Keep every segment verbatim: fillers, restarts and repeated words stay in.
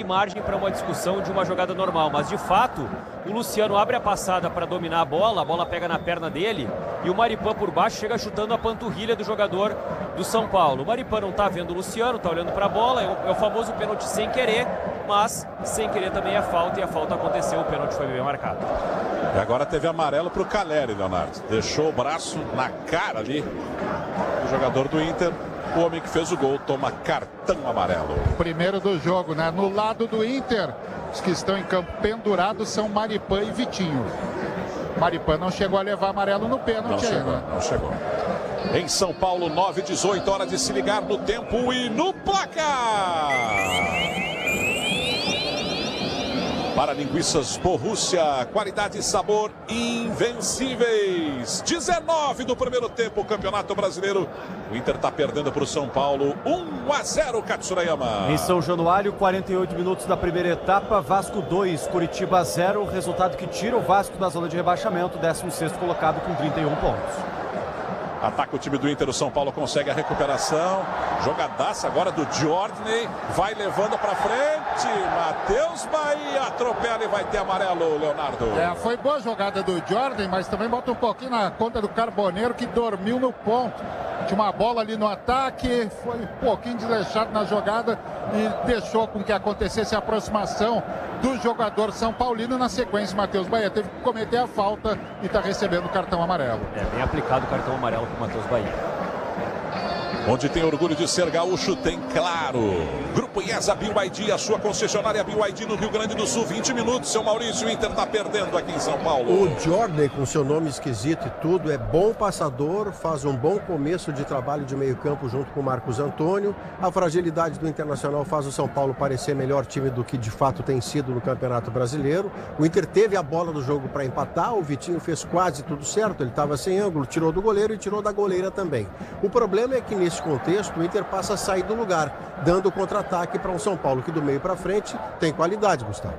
que margem para uma discussão de uma jogada normal, mas de fato o Luciano abre a passada para dominar a bola, a bola pega na perna dele e o Maripã por baixo chega chutando a panturrilha do jogador do São Paulo. O Maripã não está vendo o Luciano, está olhando para a bola, é o, é o famoso pênalti sem querer, mas sem querer também é falta e a falta aconteceu, o pênalti foi bem marcado. E agora teve amarelo para o Caleri, Leonardo. Deixou o braço na cara ali do jogador do Inter. O homem que fez o gol toma cartão amarelo. Primeiro do jogo, né? No lado do Inter, os que estão em campo pendurados são Maripã e Vitinho. Maripã não chegou a levar amarelo no pênalti não chegou, ainda. Não chegou. Em São Paulo, nove e dezoito, hora de se ligar no tempo e no placar. Para linguiças Borrússia, qualidade e sabor invencíveis. dezenove do primeiro tempo, Campeonato Brasileiro. O Inter está perdendo para o São Paulo. um a zero, Katsurayama. Em São Januário, quarenta e oito minutos da primeira etapa. Vasco dois, Curitiba zero. Resultado que tira o Vasco da zona de rebaixamento. décimo sexto colocado com trinta e um pontos. Ataca o time do Inter, o São Paulo consegue a recuperação. Jogadaça agora do Jordan. Vai levando para frente. Matheus Bahia atropela e vai ter amarelo, Leonardo. É, foi boa jogada do Jordan, mas também bota um pouquinho na conta do Carboneiro, que dormiu no ponto. Tinha uma bola ali no ataque, foi um pouquinho desleixado na jogada e deixou com que acontecesse a aproximação do jogador São Paulino. Na sequência, Matheus Bahia teve que cometer a falta e está recebendo o cartão amarelo. É bem aplicado o cartão amarelo para o Matheus Bahia. Onde tem orgulho de ser gaúcho, tem Claro. Grupo IESA B Y D, a sua concessionária B Y D no Rio Grande do Sul. vinte minutos, seu Maurício, o Inter está perdendo aqui em São Paulo. O Jordan, com seu nome esquisito e tudo, é bom passador, faz um bom começo de trabalho de meio campo junto com o Marcos Antônio. A fragilidade do Internacional faz o São Paulo parecer melhor time do que de fato tem sido no Campeonato Brasileiro. O Inter teve a bola do jogo para empatar, o Vitinho fez quase tudo certo, ele estava sem ângulo, tirou do goleiro e tirou da goleira também. O problema é que nesse contexto o Inter passa a sair do lugar, dando contra-ataque para um São Paulo que do meio para frente tem qualidade, Gustavo.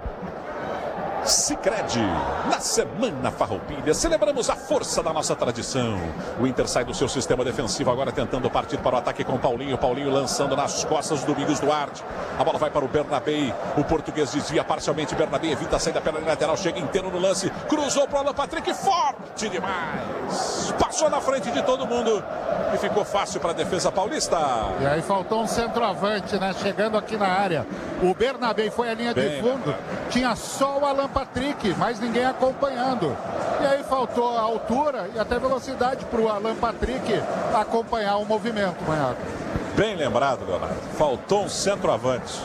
Sicredi, na Semana Farroupilha, celebramos a força da nossa tradição. O Inter sai do seu sistema defensivo agora tentando partir para o ataque com Paulinho. Paulinho lançando nas costas do Domingos Duarte. A bola vai para o Bernabé. O português desvia parcialmente. Bernabé evita a saída pela lateral. Chega inteiro no lance. Cruzou para o Alan Patrick. Forte demais. Passou na frente de todo mundo. E ficou fácil para a defesa paulista. E aí faltou um centroavante, né? Chegando aqui na área. O Bernabé foi a linha Bem, de fundo. Bernabé. Tinha só o Alan Patrick, mas ninguém acompanhando. E aí faltou a altura e até velocidade para o Alan Patrick acompanhar o movimento, Manhago. Bem lembrado, Leonardo. Faltou um centroavante.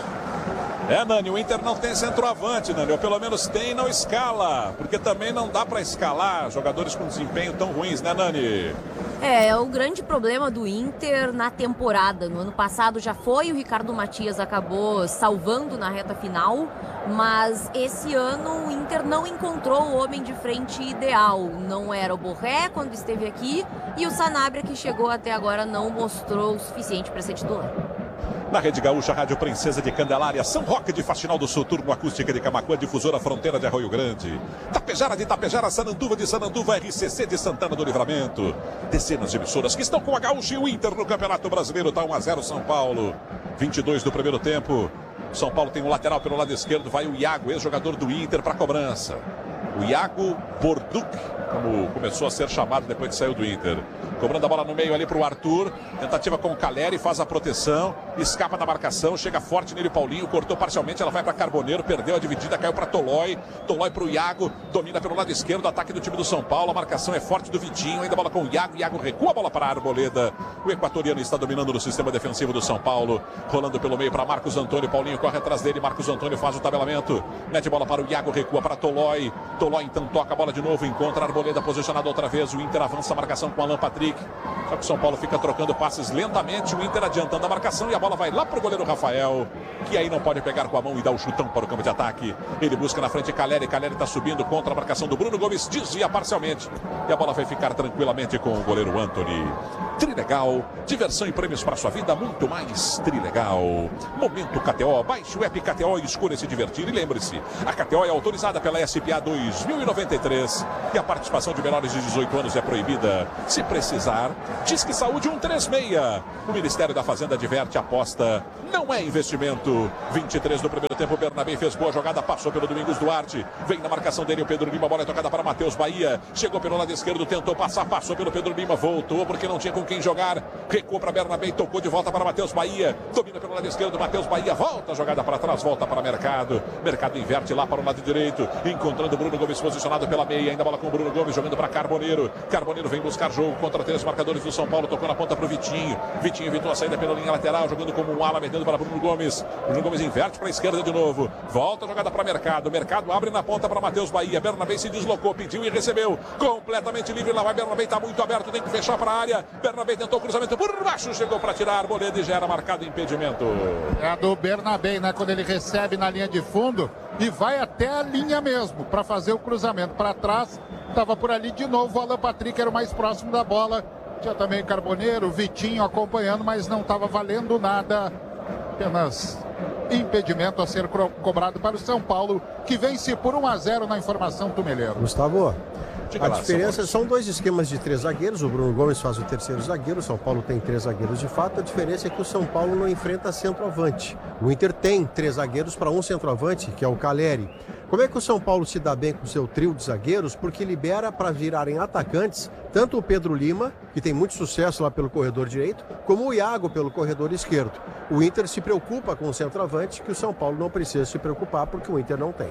É, Nani, o Inter não tem centroavante, Nani. Ou pelo menos tem e não escala. Porque também não dá para escalar jogadores com desempenho tão ruins, né, Nani? É, o grande problema do Inter na temporada. No ano passado já foi, o Ricardo Matias acabou salvando na reta final, mas esse ano o Inter não encontrou o homem de frente ideal. Não era o Borré quando esteve aqui e o Sanabria, que chegou até agora, não mostrou o suficiente para ser titular. Na Rede Gaúcha, Rádio Princesa de Candelária, São Roque de Faxinal do Sul, Turbo Acústica de Camaquã, Difusora Fronteira de Arroio Grande, Tapejara de Tapejara, Sananduva de Sananduva, R C C de Santana do Livramento. Dezenas de emissoras que estão com a Gaúcha e o Inter no Campeonato Brasileiro. Está um a zero São Paulo, vinte e dois do primeiro tempo. São Paulo tem um lateral pelo lado esquerdo, vai o Iago, ex-jogador do Inter, para a cobrança. O Iago Borduc, como começou a ser chamado depois que saiu do Inter. Cobrando a bola no meio ali para o Arthur. Tentativa com o Caleri, faz a proteção. Escapa da marcação, chega forte nele o Paulinho. Cortou parcialmente, ela vai para Carboneiro. Perdeu a dividida, caiu para Tolói. Tolói para o Iago. Domina pelo lado esquerdo, ataque do time do São Paulo. A marcação é forte do Vitinho. Ainda a bola com o Iago. Iago recua a bola para a Arboleda. O equatoriano está dominando no sistema defensivo do São Paulo. Rolando pelo meio para Marcos Antônio. Paulinho corre atrás dele. Marcos Antônio faz o tabelamento. Mete bola para o Iago, recua para Tolói. Tolói então toca a bola de novo. Encontra a Arboleda posicionada outra vez. O Inter avança a marcação com Alan Patrick. Só que o São Paulo fica trocando passes lentamente. O Inter adiantando a marcação e a bola vai lá para o goleiro Rafael, que aí não pode pegar com a mão e dar o chutão para o campo de ataque. Ele busca na frente Caleri. Caleri está subindo contra a marcação do Bruno Gomes. Desvia parcialmente. E a bola vai ficar tranquilamente com o goleiro Anthony. Trilegal. Diversão e prêmios para sua vida. Muito mais Trilegal. Momento K T O. Baixe o app K T O e escolha se divertir. E lembre-se, a K T O é autorizada pela S P A dois mil e noventa e três. E a participação de menores de dezoito anos é proibida. Se precisar precisar. Disque Saúde um três seis. O Ministério da Fazenda adverte, aposta não é investimento. vinte e três do primeiro tempo, Bernabé fez boa jogada, passou pelo Domingos Duarte. Vem na marcação dele o Pedro Lima, bola é tocada para Matheus Bahia. Chegou pelo lado esquerdo, tentou passar, passou pelo Pedro Lima, voltou porque não tinha com quem jogar. Recuou para Bernabé, tocou de volta para Matheus Bahia. Domina pelo lado esquerdo, Matheus Bahia, volta a jogada para trás, volta para Mercado. Mercado inverte lá para o lado direito, encontrando o Bruno Gomes posicionado pela meia. Ainda bola com o Bruno Gomes jogando para Carboneiro. Carboneiro vem buscar jogo contra três marcadores do São Paulo, tocou na ponta para o Vitinho. Vitinho evitou a saída pela linha lateral, jogando como um ala, metendo para Bruno Gomes. Bruno Gomes inverte para a esquerda de novo. Volta a jogada para Mercado. Mercado abre na ponta para Matheus Bahia. Bernabé se deslocou, pediu e recebeu. Completamente livre. Lá vai Bernabé, está muito aberto, tem que fechar para a área. Bernabé tentou o cruzamento por baixo, chegou para tirar. Arboleda e gera marcado impedimento. É a do Bernabé, né? Quando ele recebe na linha de fundo e vai até a linha mesmo para fazer o cruzamento para trás. Estava por ali de novo o Alan Patrick, era o mais próximo da bola. Tinha também Carboneiro, Vitinho acompanhando, mas não estava valendo nada. Apenas impedimento a ser co cobrado para o São Paulo, que vence por um a zero na informação Tumeleiro. Gustavo, Diga a lá, diferença são dois esquemas de três zagueiros. O Bruno Gomes faz o terceiro zagueiro, o São Paulo tem três zagueiros de fato. A diferença é que o São Paulo não enfrenta centroavante. O Inter tem três zagueiros para um centroavante, que é o Caleri. Como é que o São Paulo se dá bem com o seu trio de zagueiros? Porque libera para virarem atacantes tanto o Pedro Lima, que tem muito sucesso lá pelo corredor direito, como o Iago pelo corredor esquerdo. O Inter se preocupa com o centroavante, que o São Paulo não precisa se preocupar, porque o Inter não tem.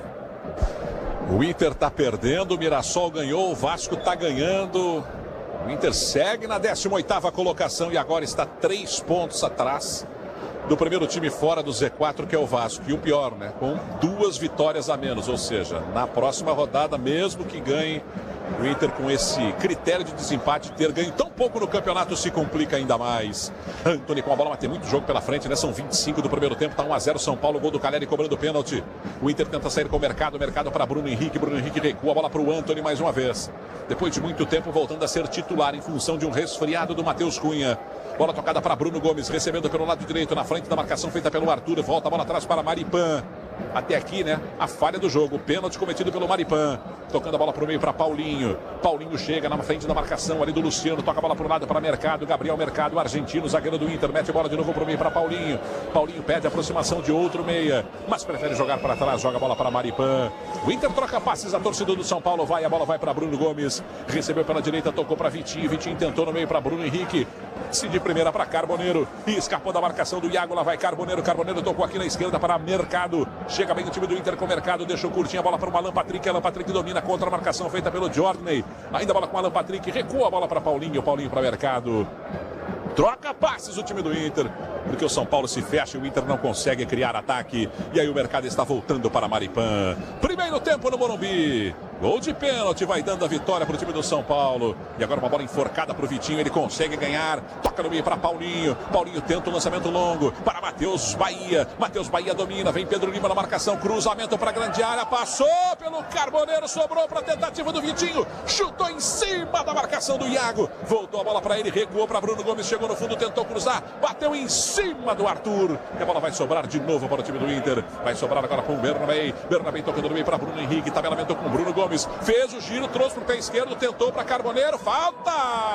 O Inter está perdendo, o Mirassol ganhou, o Vasco está ganhando. O Inter segue na décima oitava colocação e agora está três pontos atrás do primeiro time fora do Z quatro, que é o Vasco. E o pior, né? Com duas vitórias a menos. Ou seja, na próxima rodada, mesmo que ganhe, o Inter com esse critério de desempate, ter ganho tão pouco no campeonato, se complica ainda mais. Antony com a bola, mas tem muito jogo pela frente, né? São vinte e cinco do primeiro tempo, tá um a zero São Paulo, gol do Caleri cobrando o pênalti. O Inter tenta sair com o Mercado, Mercado para Bruno Henrique, Bruno Henrique recua a bola para o Antony mais uma vez. Depois de muito tempo voltando a ser titular em função de um resfriado do Matheus Cunha. Bola tocada para Bruno Gomes, recebendo pelo lado direito, na frente da marcação feita pelo Arthur. Volta a bola atrás para Maripan. Até aqui, né? A falha do jogo. Pênalti cometido pelo Maripan. Tocando a bola para o meio para Paulinho. Paulinho chega na frente da marcação ali do Luciano. Toca a bola para o lado para Mercado. Gabriel Mercado, argentino, zagueiro do Inter. Mete a bola de novo para o meio para Paulinho. Paulinho pede a aproximação de outro meia, mas prefere jogar para trás. Joga a bola para Maripan. O Inter troca passes. A torcida do São Paulo vai. A bola vai para Bruno Gomes. Recebeu pela direita, tocou para Vitinho. Vitinho tentou no meio para Bruno Henrique. Se de primeira para Carboneiro e escapou da marcação do Iago. Lá vai Carboneiro. Carboneiro tocou aqui na esquerda para Mercado. Chega bem o time do Inter com o Mercado. Deixou curtinha a bola para o Alan Patrick. Alan Patrick domina contra a marcação feita pelo Jordan. Ainda a bola com o Alan Patrick. Recua a bola para Paulinho. Paulinho para Mercado. Troca passes o time do Inter, porque o São Paulo se fecha e o Inter não consegue criar ataque. E aí o Mercado está voltando para Maripan. Primeiro tempo no Morumbi. Gol de pênalti vai dando a vitória para o time do São Paulo. E agora uma bola enforcada para o Vitinho. Ele consegue ganhar. Toca no meio para Paulinho. Paulinho tenta o lançamento longo para Matheus Bahia. Matheus Bahia domina. Vem Pedro Lima na marcação. Cruzamento para a grande área. Passou pelo Carboneiro. Sobrou para a tentativa do Vitinho. Chutou em cima da marcação do Iago. Voltou a bola para ele. Recuou para Bruno Gomes. Chegou no fundo. Tentou cruzar. Bateu em cima do Arthur. E a bola vai sobrar de novo para o time do Inter. Vai sobrar agora para o Bernabé. Bernabé tocando no meio para Bruno Henrique. Tabelamento com Bruno Gomes. Fez o giro, trouxe para o pé esquerdo, tentou para Carboneiro, falta!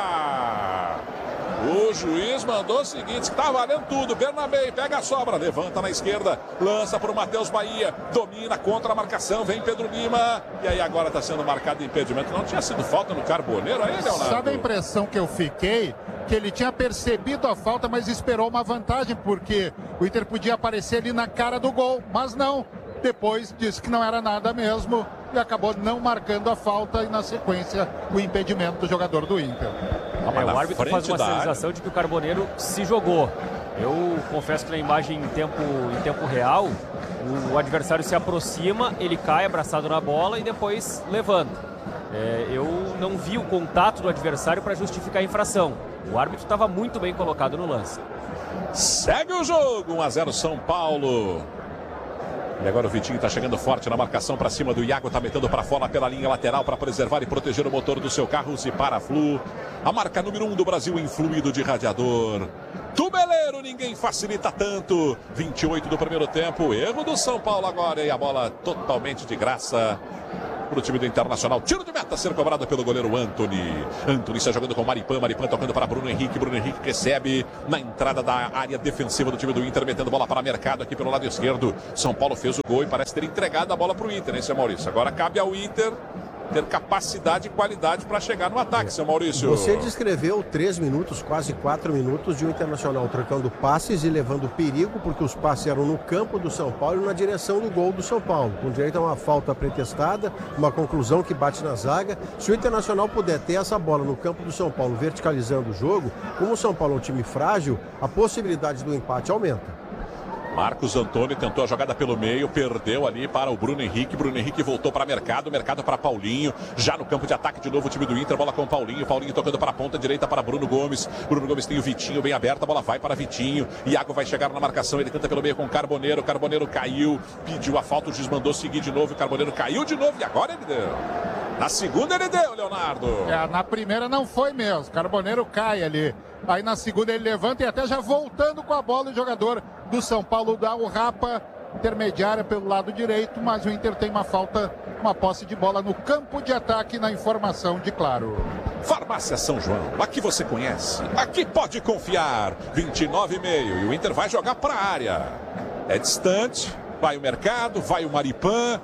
O juiz mandou o seguinte, está valendo tudo. Bernabé pega a sobra, levanta na esquerda, lança para o Matheus Bahia, domina contra a marcação, vem Pedro Lima. E aí agora está sendo marcado impedimento. Não tinha sido falta no Carboneiro aí, Leonardo? Sabe a impressão que eu fiquei? Que ele tinha percebido a falta, mas esperou uma vantagem, porque o Inter podia aparecer ali na cara do gol, mas não. Depois disse que não era nada mesmo e acabou não marcando a falta e na sequência o impedimento do jogador do Inter. É, o árbitro faz uma sinalização de que o Carboneiro se jogou. Eu confesso que na imagem em tempo, em tempo real, o adversário se aproxima, ele cai abraçado na bola e depois levanta. É, eu não vi o contato do adversário para justificar a infração. O árbitro estava muito bem colocado no lance. Segue o jogo, um a zero São Paulo. E agora o Vitinho está chegando forte na marcação para cima do Iago, está metendo para fora pela linha lateral para preservar e proteger o motor do seu carro. Zipara Flu, a marca número um do Brasil em fluido de radiador. Tumeleiro, ninguém facilita tanto. vinte e oito do primeiro tempo, erro do São Paulo agora e a bola totalmente de graça. para o time do Internacional. Tiro de meta a ser cobrado pelo goleiro Antony. Antony está jogando com Maripan. Maripan tocando para Bruno Henrique. Bruno Henrique recebe na entrada da área defensiva do time do Inter, metendo bola para Mercado aqui pelo lado esquerdo. São Paulo fez o gol e parece ter entregado a bola para o Inter, hein, seu Maurício? Agora cabe ao Inter ter capacidade e qualidade para chegar no ataque, seu Maurício. Você descreveu três minutos, quase quatro minutos de um Internacional trocando passes e levando perigo, porque os passes eram no campo do São Paulo e na direção do gol do São Paulo, com direito a uma falta pretestada, uma conclusão que bate na zaga. Se o Internacional puder ter essa bola no campo do São Paulo verticalizando o jogo, como o São Paulo é um time frágil, a possibilidade do empate aumenta. Marcos Antônio tentou a jogada pelo meio, perdeu ali para o Bruno Henrique. Bruno Henrique voltou para Mercado, Mercado para Paulinho. Já no campo de ataque de novo o time do Inter, bola com o Paulinho. Paulinho tocando para a ponta direita para Bruno Gomes. Bruno Gomes tem o Vitinho bem aberto, a bola vai para Vitinho. Iago vai chegar na marcação, ele tenta pelo meio com o Carboneiro. Carboneiro caiu, pediu a falta, o juiz mandou seguir de novo. O Carboneiro caiu de novo e agora ele deu. Na segunda ele deu, Leonardo. É, na primeira não foi mesmo. Carboneiro cai ali. Aí na segunda ele levanta e até já voltando com a bola o jogador do São Paulo dá o rapa, intermediária pelo lado direito, mas o Inter tem uma falta, uma posse de bola no campo de ataque na informação de Claro. Farmácia São João, aqui você conhece, aqui pode confiar. vinte e nove e meio e o Inter vai jogar para a área. É distante, vai o Mercado, vai o Maripan.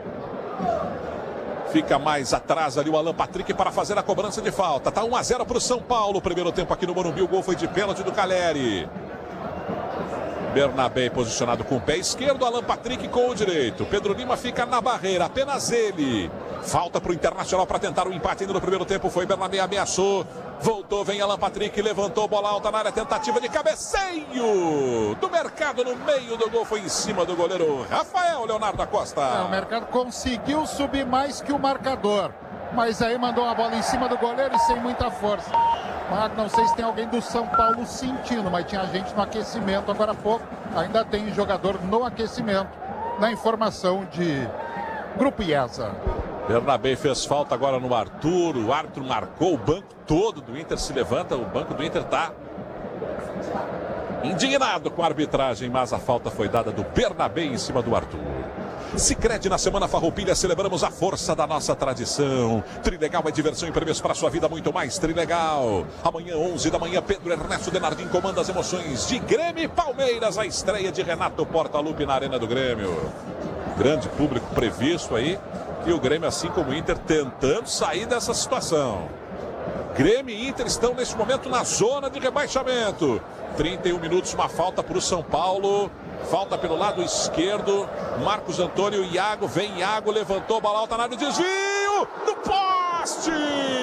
Fica mais atrás ali o Alan Patrick para fazer a cobrança de falta. Tá um a zero para o São Paulo. Primeiro tempo aqui no Morumbi. O gol foi de pênalti do Caleri. Bernabé posicionado com o pé esquerdo. Alan Patrick com o direito. Pedro Lima fica na barreira. Apenas ele. Falta para o Internacional para tentar o empate ainda no primeiro tempo. Foi Bernabé, ameaçou. Voltou, vem Alan Patrick. Levantou, bola alta na área. Tentativa de cabeceio do Mercado no meio do gol. Foi em cima do goleiro Rafael Leonardo Acosta. É, o Mercado conseguiu subir mais que o marcador. Mas aí mandou a bola em cima do goleiro e sem muita força. Mas não sei se tem alguém do São Paulo sentindo, mas tinha gente no aquecimento agora há pouco. Ainda tem jogador no aquecimento. Na informação de Grupo IESA. Bernabé fez falta agora no Arthur. O árbitro marcou, o banco todo do Inter se levanta. O banco do Inter está indignado com a arbitragem, mas a falta foi dada do Bernabé em cima do Arthur. Sicredi, na Semana Farroupilha celebramos a força da nossa tradição. Trilegal é diversão e prêmios para a sua vida, muito mais Trilegal. Amanhã, onze da manhã, Pedro Ernesto Denardim comanda as emoções de Grêmio e Palmeiras. A estreia de Renato Portaluppi na Arena do Grêmio. Grande público previsto aí. E o Grêmio, assim como o Inter, tentando sair dessa situação. Grêmio e Inter estão neste momento na zona de rebaixamento. trinta e um minutos, uma falta para o São Paulo. Falta pelo lado esquerdo. Marcos Antônio, Iago, vem Iago, levantou, bola alta na área, desvio no poste.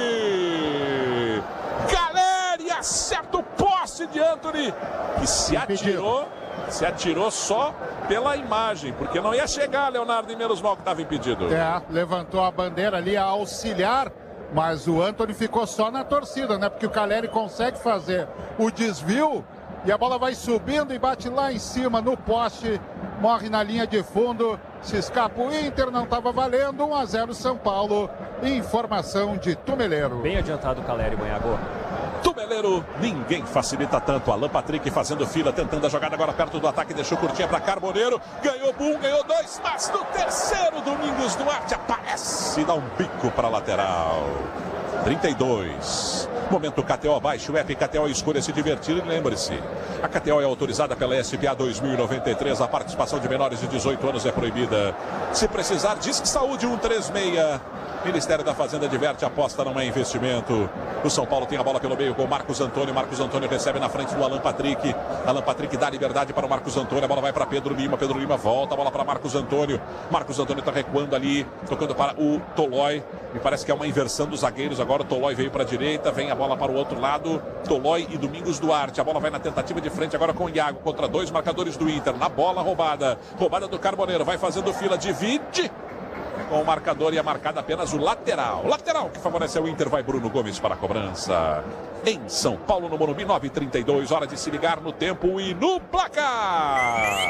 Caleri acerta o poste de Antony, que se atirou, se atirou só pela imagem, porque não ia chegar, Leonardo, e menos mal que estava impedido. É, levantou a bandeira ali a auxiliar, mas o Antony ficou só na torcida, né? Porque o Caleri consegue fazer o desvio e a bola vai subindo e bate lá em cima no poste, morre na linha de fundo, se escapa o Inter, não estava valendo. Um a zero São Paulo. Informação de Tumeleiro. Bem adiantado o Caleri, Manhago. Tumeleiro, ninguém facilita tanto. Alan Patrick fazendo fila, tentando a jogada agora perto do ataque, deixou curtinha para Carboneiro, ganhou um, ganhou dois, mas no terceiro, Domingos Duarte aparece e dá um bico para a lateral. trinta e dois. Momento K T O, baixe o app K T O, escolha se divertir e lembre-se, a K T O é autorizada pela S P A dois mil e noventa e três, a participação de menores de dezoito anos é proibida. Se precisar, diz que saúde um três seis. Ministério da Fazenda diverte, aposta não é investimento. O São Paulo tem a bola pelo meio com o Marcos Antônio. Marcos Antônio recebe na frente do Alan Patrick. Alan Patrick dá liberdade para o Marcos Antônio. A bola vai para Pedro Lima. Pedro Lima volta. A bola para Marcos Antônio. Marcos Antônio está recuando ali, tocando para o Tolói. Me parece que é uma inversão dos zagueiros agora. O Tolói veio para a direita, vem a bola para o outro lado. Tolói e Domingos Duarte. A bola vai na tentativa de frente agora com o Iago contra dois marcadores do Inter. Na bola roubada. Roubada do Carboneiro. Vai fazendo fila, divide com o marcador e é marcado apenas o lateral. Lateral que favorece o Inter, vai Bruno Gomes para a cobrança. Em São Paulo, no Morumbi, nove e trinta e dois, hora de se ligar no tempo e no placar.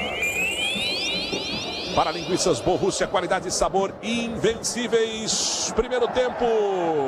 Para linguiças Borussia, qualidade e sabor invencíveis. Primeiro tempo,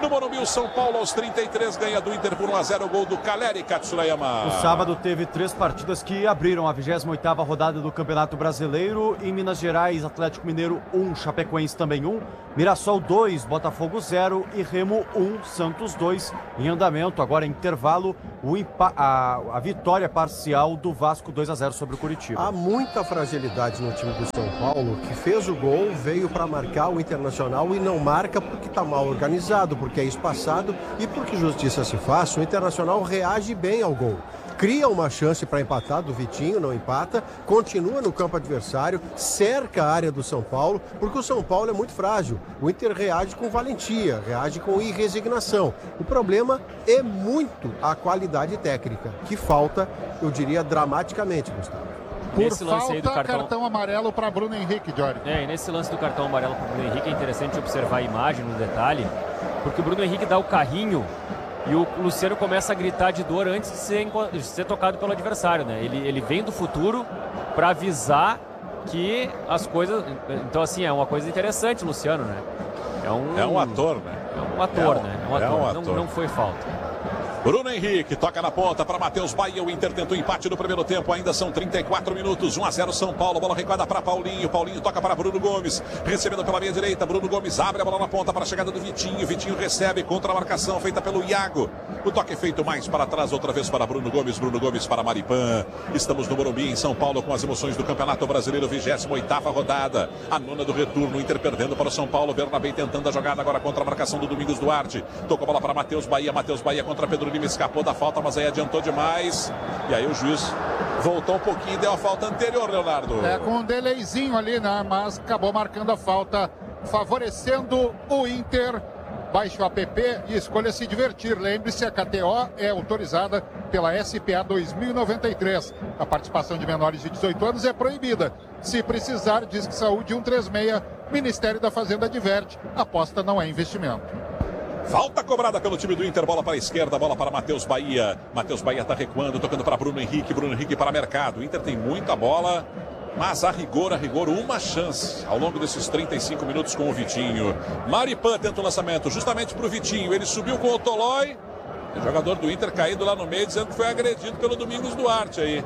No Morumbi, o São Paulo aos trinta e três ganha do Inter por um a zero, o gol do Caleri Katsurayama. O sábado teve três partidas que abriram a vigésima oitava rodada do Campeonato Brasileiro. Em Minas Gerais, Atlético Mineiro um, Chapecoense também um, Mirassol dois, Botafogo zero e Remo um, Santos dois. Em andamento, agora em intervalo, o impa- a, a vitória parcial do Vasco dois a zero sobre o Curitiba. Há muita fragilidade no time do São Paulo, que fez o gol, veio para marcar o Internacional e não marca porque está mal organizado, porque é espaçado e porque justiça se faz. O Internacional reage bem ao gol. Cria uma chance para empatar do Vitinho, não empata, continua no campo adversário, cerca a área do São Paulo, porque o São Paulo é muito frágil. O Inter reage com valentia, reage com irresignação. O problema é muito a qualidade técnica, que falta, eu diria, dramaticamente, Gustavo. Por Nesse lance falta, aí do cartão... cartão amarelo para Bruno Henrique, Jorge. É, e nesse lance do cartão amarelo para o Bruno Henrique é interessante observar a imagem no detalhe, porque o Bruno Henrique dá o carrinho e o Luciano começa a gritar de dor antes de ser, de ser tocado pelo adversário, né? Ele, ele vem do futuro para avisar que as coisas... Então, assim, é uma coisa interessante, Luciano, né? É um, é um ator, né? É um ator, é um, né? É um ator. É um não, ator. não foi falta. Bruno Henrique toca na ponta para Matheus Bahia. O Inter tentou empate no primeiro tempo. Ainda são trinta e quatro minutos. um a zero São Paulo. Bola recuada para Paulinho. Paulinho toca para Bruno Gomes. Recebendo pela meia direita. Bruno Gomes abre a bola na ponta para a chegada do Vitinho. Vitinho recebe contra a marcação feita pelo Iago. O toque feito mais para trás. Outra vez para Bruno Gomes. Bruno Gomes para Maripan. Estamos no Morumbi, em São Paulo, com as emoções do Campeonato Brasileiro. vigésima oitava rodada. A nona do retorno. Inter perdendo para o São Paulo. Bernabé tentando a jogada agora contra a marcação do Domingos Duarte. Tocou a bola para Matheus Bahia. Matheus Bahia contra Pedro Lima. Escapou da falta, mas aí adiantou demais. E aí o juiz voltou um pouquinho e deu a falta anterior, Leonardo. É, com um delayzinho ali, né? Mas acabou marcando a falta, favorecendo o Inter. Baixe o app e escolha se divertir. Lembre-se, a K T O é autorizada pela S P A dois mil e noventa e três. A participação de menores de dezoito anos é proibida. Se precisar, diz que Saúde um três seis. Ministério da Fazenda adverte. Aposta não é investimento. Falta cobrada pelo time do Inter, bola para a esquerda, bola para Matheus Bahia. Matheus Bahia está recuando, tocando para Bruno Henrique, Bruno Henrique para Mercado. O Inter tem muita bola, mas a rigor, a rigor, uma chance ao longo desses trinta e cinco minutos com o Vitinho. Maripan tenta o lançamento justamente para o Vitinho, ele subiu com o Tolói. O jogador do Inter caído lá no meio, dizendo que foi agredido pelo Domingos Duarte aí.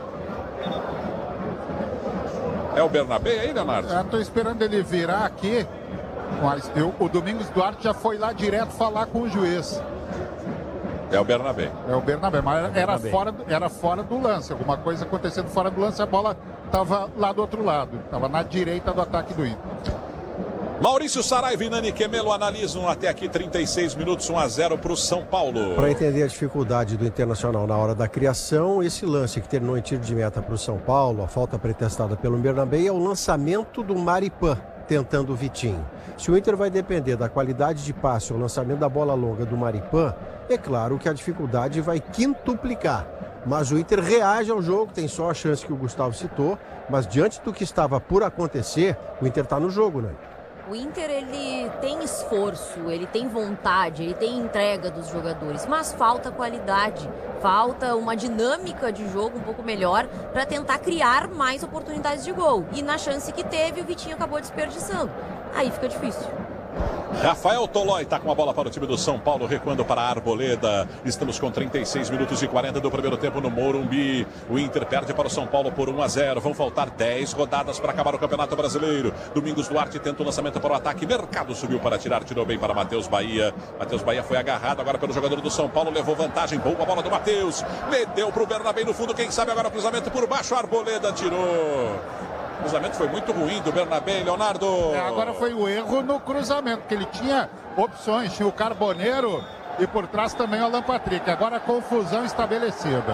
É o Bernabé aí, Leonardo? Eu tô esperando ele virar aqui. Mas eu, o Domingos Duarte já foi lá direto falar com o juiz. É o Bernabé. É o Bernabé, mas era, era, Bernabé. fora, era fora do lance. Alguma coisa acontecendo fora do lance, a bola estava lá do outro lado. Estava na direita do ataque do Inter. Maurício Saraiva e Nani Quemelo analisam até aqui trinta e seis minutos, um a zero para o São Paulo. Para entender a dificuldade do Internacional na hora da criação, esse lance que terminou em tiro de meta para o São Paulo, a falta pretestada pelo Bernabé, é o lançamento do Maripan, tentando o Vitinho. Se o Inter vai depender da qualidade de passe ou lançamento da bola longa do Maripan, é claro que a dificuldade vai quintuplicar. Mas o Inter reage ao jogo, tem só a chance que o Gustavo citou, mas diante do que estava por acontecer, o Inter está no jogo, né? O Inter, ele tem esforço, ele tem vontade, ele tem entrega dos jogadores, mas falta qualidade, falta uma dinâmica de jogo um pouco melhor para tentar criar mais oportunidades de gol. E na chance que teve, o Vitinho acabou desperdiçando. Aí fica difícil. Rafael Tolói está com a bola para o time do São Paulo, recuando para a Arboleda. Estamos com trinta e seis minutos e quarenta do primeiro tempo no Morumbi. O Inter perde para o São Paulo por um a zero. Vão faltar dez rodadas para acabar o Campeonato Brasileiro. Domingos Duarte tenta o lançamento para o ataque. Mercado subiu para tirar, tirou bem para Matheus Bahia. Matheus Bahia foi agarrado agora pelo jogador do São Paulo, levou vantagem. Boa bola do Matheus. Meteu para o Bernabé no fundo. Quem sabe agora o cruzamento por baixo. A Arboleda tirou. O cruzamento foi muito ruim do Bernabé, Leonardo. É, agora foi o erro no cruzamento, porque ele tinha opções, tinha o Carboneiro e por trás também o Alan Patrick. Agora a confusão estabelecida.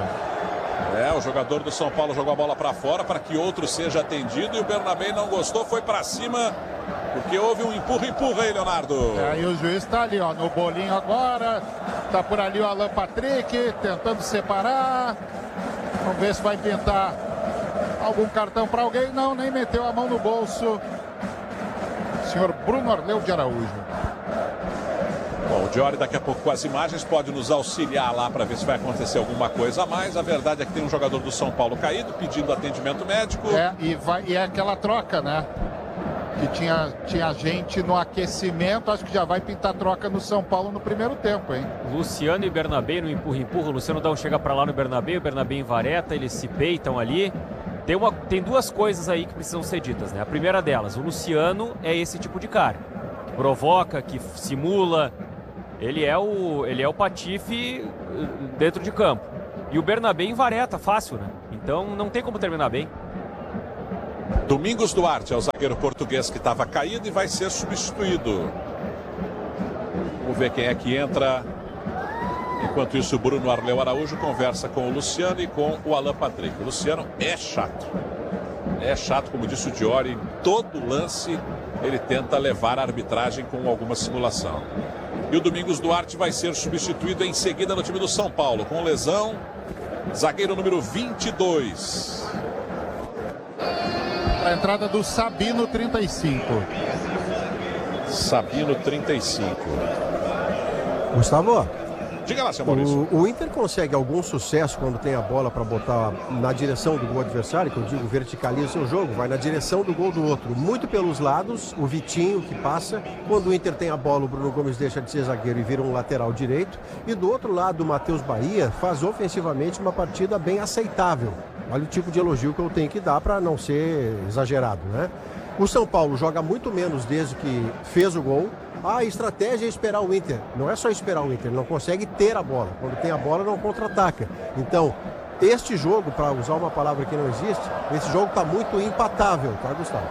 É, o jogador do São Paulo jogou a bola para fora para que outro seja atendido e o Bernabé não gostou, foi para cima, porque houve um empurra-empurra aí, Leonardo. É, e o juiz está ali, ó, no bolinho agora. Está por ali o Alan Patrick tentando separar. Vamos ver se vai pintar algum cartão para alguém. Não, nem meteu a mão no bolso. Senhor Bruno Arleu de Araújo. Bom, o Diori daqui a pouco com as imagens pode nos auxiliar lá para ver se vai acontecer alguma coisa a mais. A verdade é que tem um jogador do São Paulo caído pedindo atendimento médico. É, e, vai, e é aquela troca, né? que tinha, tinha gente no aquecimento. Acho que já vai pintar troca no São Paulo no primeiro tempo, hein? Luciano e Bernabé no empurra-empurra. O Luciano dá um chega pra lá no Bernabé, o Bernabé em vareta, eles se peitam ali. Tem, uma, tem duas coisas aí que precisam ser ditas, né? A primeira delas, o Luciano é esse tipo de cara, que provoca, que simula. Ele é o, ele é o patife dentro de campo. E o Bernabé em vareta, fácil, né? Então não tem como terminar bem. Domingos Duarte é o zagueiro português que estava caído e vai ser substituído. Vamos ver quem é que entra. Enquanto isso, o Bruno Arleu Araújo conversa com o Luciano e com o Alan Patrick. O Luciano é chato. É chato, como disse o Diori. Em todo lance ele tenta levar a arbitragem com alguma simulação. E o Domingos Duarte vai ser substituído em seguida no time do São Paulo. Com lesão, zagueiro número vinte e dois. A entrada do Sabino, trinta e cinco. Sabino, trinta e cinco. Gustavo, diga lá, seu Maurício. O, o Inter consegue algum sucesso quando tem a bola para botar na direção do gol adversário, que eu digo verticaliza o seu jogo, vai na direção do gol do outro. Muito pelos lados, o Vitinho que passa. Quando o Inter tem a bola, o Bruno Gomes deixa de ser zagueiro e vira um lateral direito. E do outro lado, o Matheus Bahia faz ofensivamente uma partida bem aceitável. Olha o tipo de elogio que eu tenho que dar para não ser exagerado, né? O São Paulo joga muito menos desde que fez o gol. A estratégia é esperar o Inter. Não é só esperar o Inter, ele não consegue ter a bola. Quando tem a bola, não contra-ataca. Então, este jogo, para usar uma palavra que não existe, esse jogo está muito empatável, tá, Gustavo?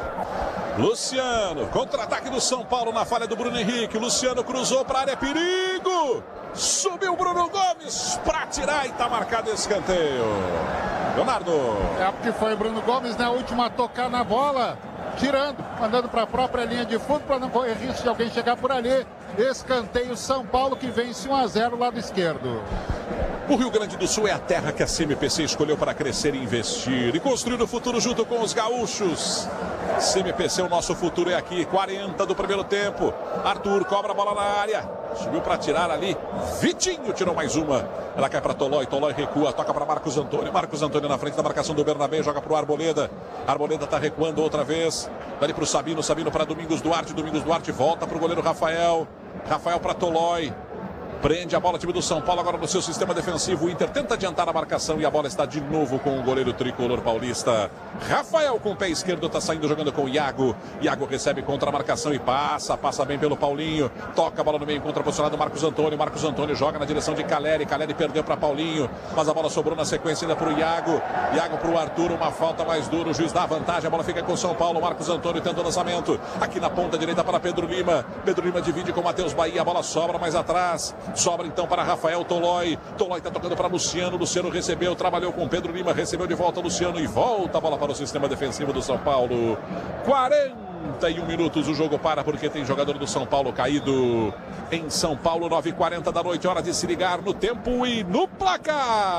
Luciano, contra-ataque do São Paulo na falha do Bruno Henrique. Luciano cruzou para a área, perigo! Subiu o Bruno Gomes para tirar e está marcado esse escanteio. Leonardo. É porque foi o Bruno Gomes na última a tocar na bola, tirando, mandando para a própria linha de fundo para não correr risco de alguém chegar por ali. Escanteio São Paulo que vence um a zero lado esquerdo. O Rio Grande do Sul é a terra que a C M P C escolheu para crescer e investir e construir o futuro junto com os gaúchos. C M P C, o nosso futuro é aqui. quarenta do primeiro tempo. Arthur cobra a bola na área. Subiu para tirar ali. Vitinho tirou mais uma. Ela cai para Tolói. Tolói recua. Toca para Marcos Antônio. Marcos Antônio na frente da marcação do Bernabé. Joga para o Arboleda. Arboleda está recuando outra vez. Dali para o Sabino. Sabino para Domingos Duarte. Domingos Duarte volta para o goleiro Rafael. Rafael para Tolói. Prende a bola, time do São Paulo agora no seu sistema defensivo. O Inter tenta adiantar a marcação e a bola está de novo com o goleiro tricolor paulista. Rafael com o pé esquerdo está saindo jogando com o Iago. Iago recebe contra a marcação e passa, passa bem pelo Paulinho. Toca a bola no meio, contraposicionado Marcos Antônio. Marcos Antônio joga na direção de Caleri. Caleri perdeu para Paulinho, mas a bola sobrou na sequência ainda para o Iago. Iago para o Arthur, uma falta mais dura. O juiz dá a vantagem, a bola fica com o São Paulo. Marcos Antônio tenta o lançamento. Aqui na ponta direita para Pedro Lima. Pedro Lima divide com o Matheus Bahia. A bola sobra mais atrás. Sobra então para Rafael Tolói. Tolói está tocando para Luciano. Luciano recebeu, trabalhou com Pedro Lima, recebeu de volta Luciano e volta a bola para o sistema defensivo do São Paulo. quarenta e um minutos, o jogo para porque tem jogador do São Paulo caído. Em São Paulo, nove e quarenta da noite, hora de se ligar no tempo e no placar.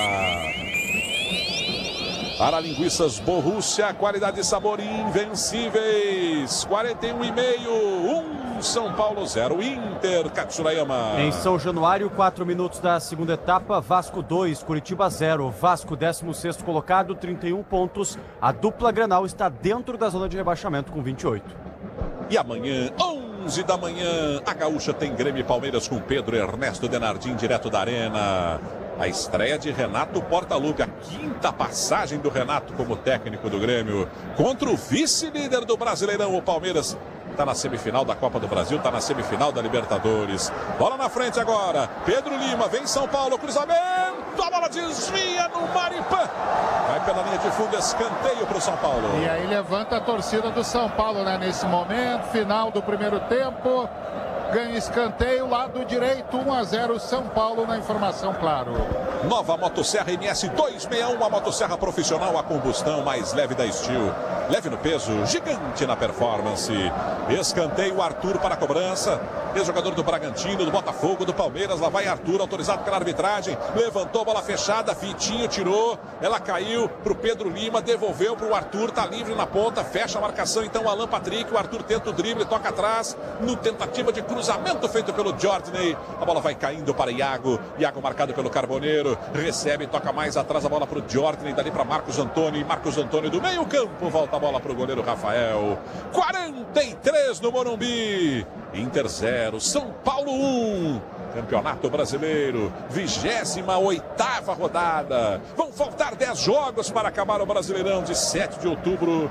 Para Linguiças Borussia, qualidade e sabor invencíveis. quarenta e um e meio, um São Paulo zero, Inter, Katsurayama. Em São Januário, quatro minutos da segunda etapa, Vasco dois, Curitiba zero. Vasco, décimo sexto colocado, trinta e um pontos. A dupla Grenal está dentro da zona de rebaixamento com vinte e oito. E amanhã, onze da manhã, a Gaúcha tem Grêmio e Palmeiras com Pedro Ernesto Denardim, direto da Arena. A estreia de Renato Portaluppi, a quinta passagem do Renato como técnico do Grêmio contra o vice-líder do Brasileirão, o Palmeiras. Está na semifinal da Copa do Brasil, está na semifinal da Libertadores. Bola na frente agora, Pedro Lima, vem São Paulo, cruzamento, a bola desvia no Maripã. Vai pela linha de fundo, escanteio para o São Paulo. E aí levanta a torcida do São Paulo, né? Nesse momento, final do primeiro tempo. Ganha escanteio, lado direito, um a zero São Paulo na informação, claro. Nova Motosserra M S duzentos e sessenta e um, a motosserra profissional a combustão mais leve da Steel. Leve no peso, gigante na performance. Escanteio, Arthur para a cobrança. Ex-jogador do Bragantino, do Botafogo, do Palmeiras. Lá vai Arthur, autorizado pela arbitragem. Levantou a bola fechada, Vitinho tirou. Ela caiu para o Pedro Lima, devolveu para o Arthur, tá livre na ponta. Fecha a marcação, então, Alan Patrick. O Arthur tenta o drible, toca atrás. No tentativa de cruzamento. cruzamento feito pelo Jordan. A bola vai caindo para Iago. Iago marcado pelo Carboneiro. Recebe, toca mais atrás a bola para o Jordan. Dali para Marcos Antônio. E Marcos Antônio do meio campo. Volta a bola para o goleiro Rafael. quarenta e três no Morumbi. Inter zero, São Paulo um. Campeonato Brasileiro, vigésima oitava rodada. Vão faltar dez jogos para acabar o Brasileirão de sete de outubro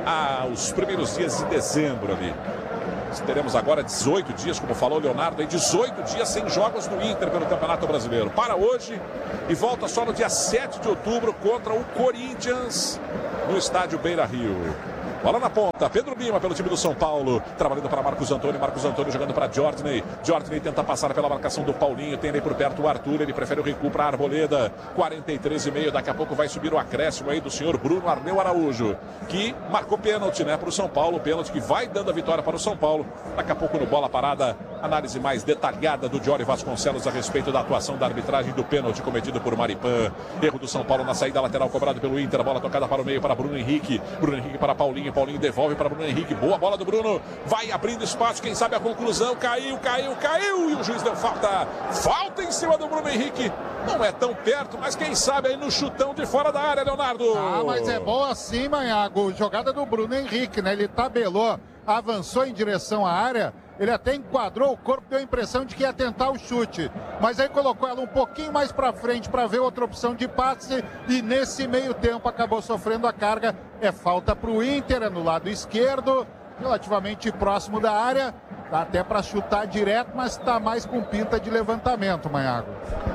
aos primeiros dias de dezembro ali. Teremos agora dezoito dias, como falou o Leonardo, dezoito dias sem jogos no Inter pelo Campeonato Brasileiro. Para hoje e volta só no dia sete de outubro contra o Corinthians no estádio Beira-Rio. Bola na ponta, Pedro Lima pelo time do São Paulo, trabalhando para Marcos Antônio, Marcos Antônio jogando para Jordan. Jordan tenta passar pela marcação do Paulinho, tem ali por perto o Arthur, ele prefere o recuo para a Arboleda. quarenta e três e meio, daqui a pouco vai subir o acréscimo aí do senhor Bruno Arneu Araújo, que marcou pênalti, né, para o São Paulo, pênalti que vai dando a vitória para o São Paulo. Daqui a pouco no Bola Parada, análise mais detalhada do Jory Vasconcelos a respeito da atuação da arbitragem do pênalti cometido por Maripan. Erro do São Paulo na saída lateral cobrado pelo Inter, a bola tocada para o meio para Bruno Henrique, Bruno Henrique para Paulinho, Paulinho devolve para Bruno Henrique, boa bola do Bruno, vai abrindo espaço, quem sabe a conclusão, caiu, caiu, caiu, e o juiz deu falta, falta em cima do Bruno Henrique, não é tão perto, mas quem sabe aí no chutão de fora da área, Leonardo. Ah, mas é boa sim, Manhago, jogada do Bruno Henrique, né, ele tabelou, avançou em direção à área, ele até enquadrou o corpo, deu a impressão de que ia tentar o chute, mas aí colocou ela um pouquinho mais para frente para ver outra opção de passe e nesse meio tempo acabou sofrendo a carga. É falta para o Inter, é no lado esquerdo, relativamente próximo da área, dá até para chutar direto, mas está mais com pinta de levantamento, Manhago.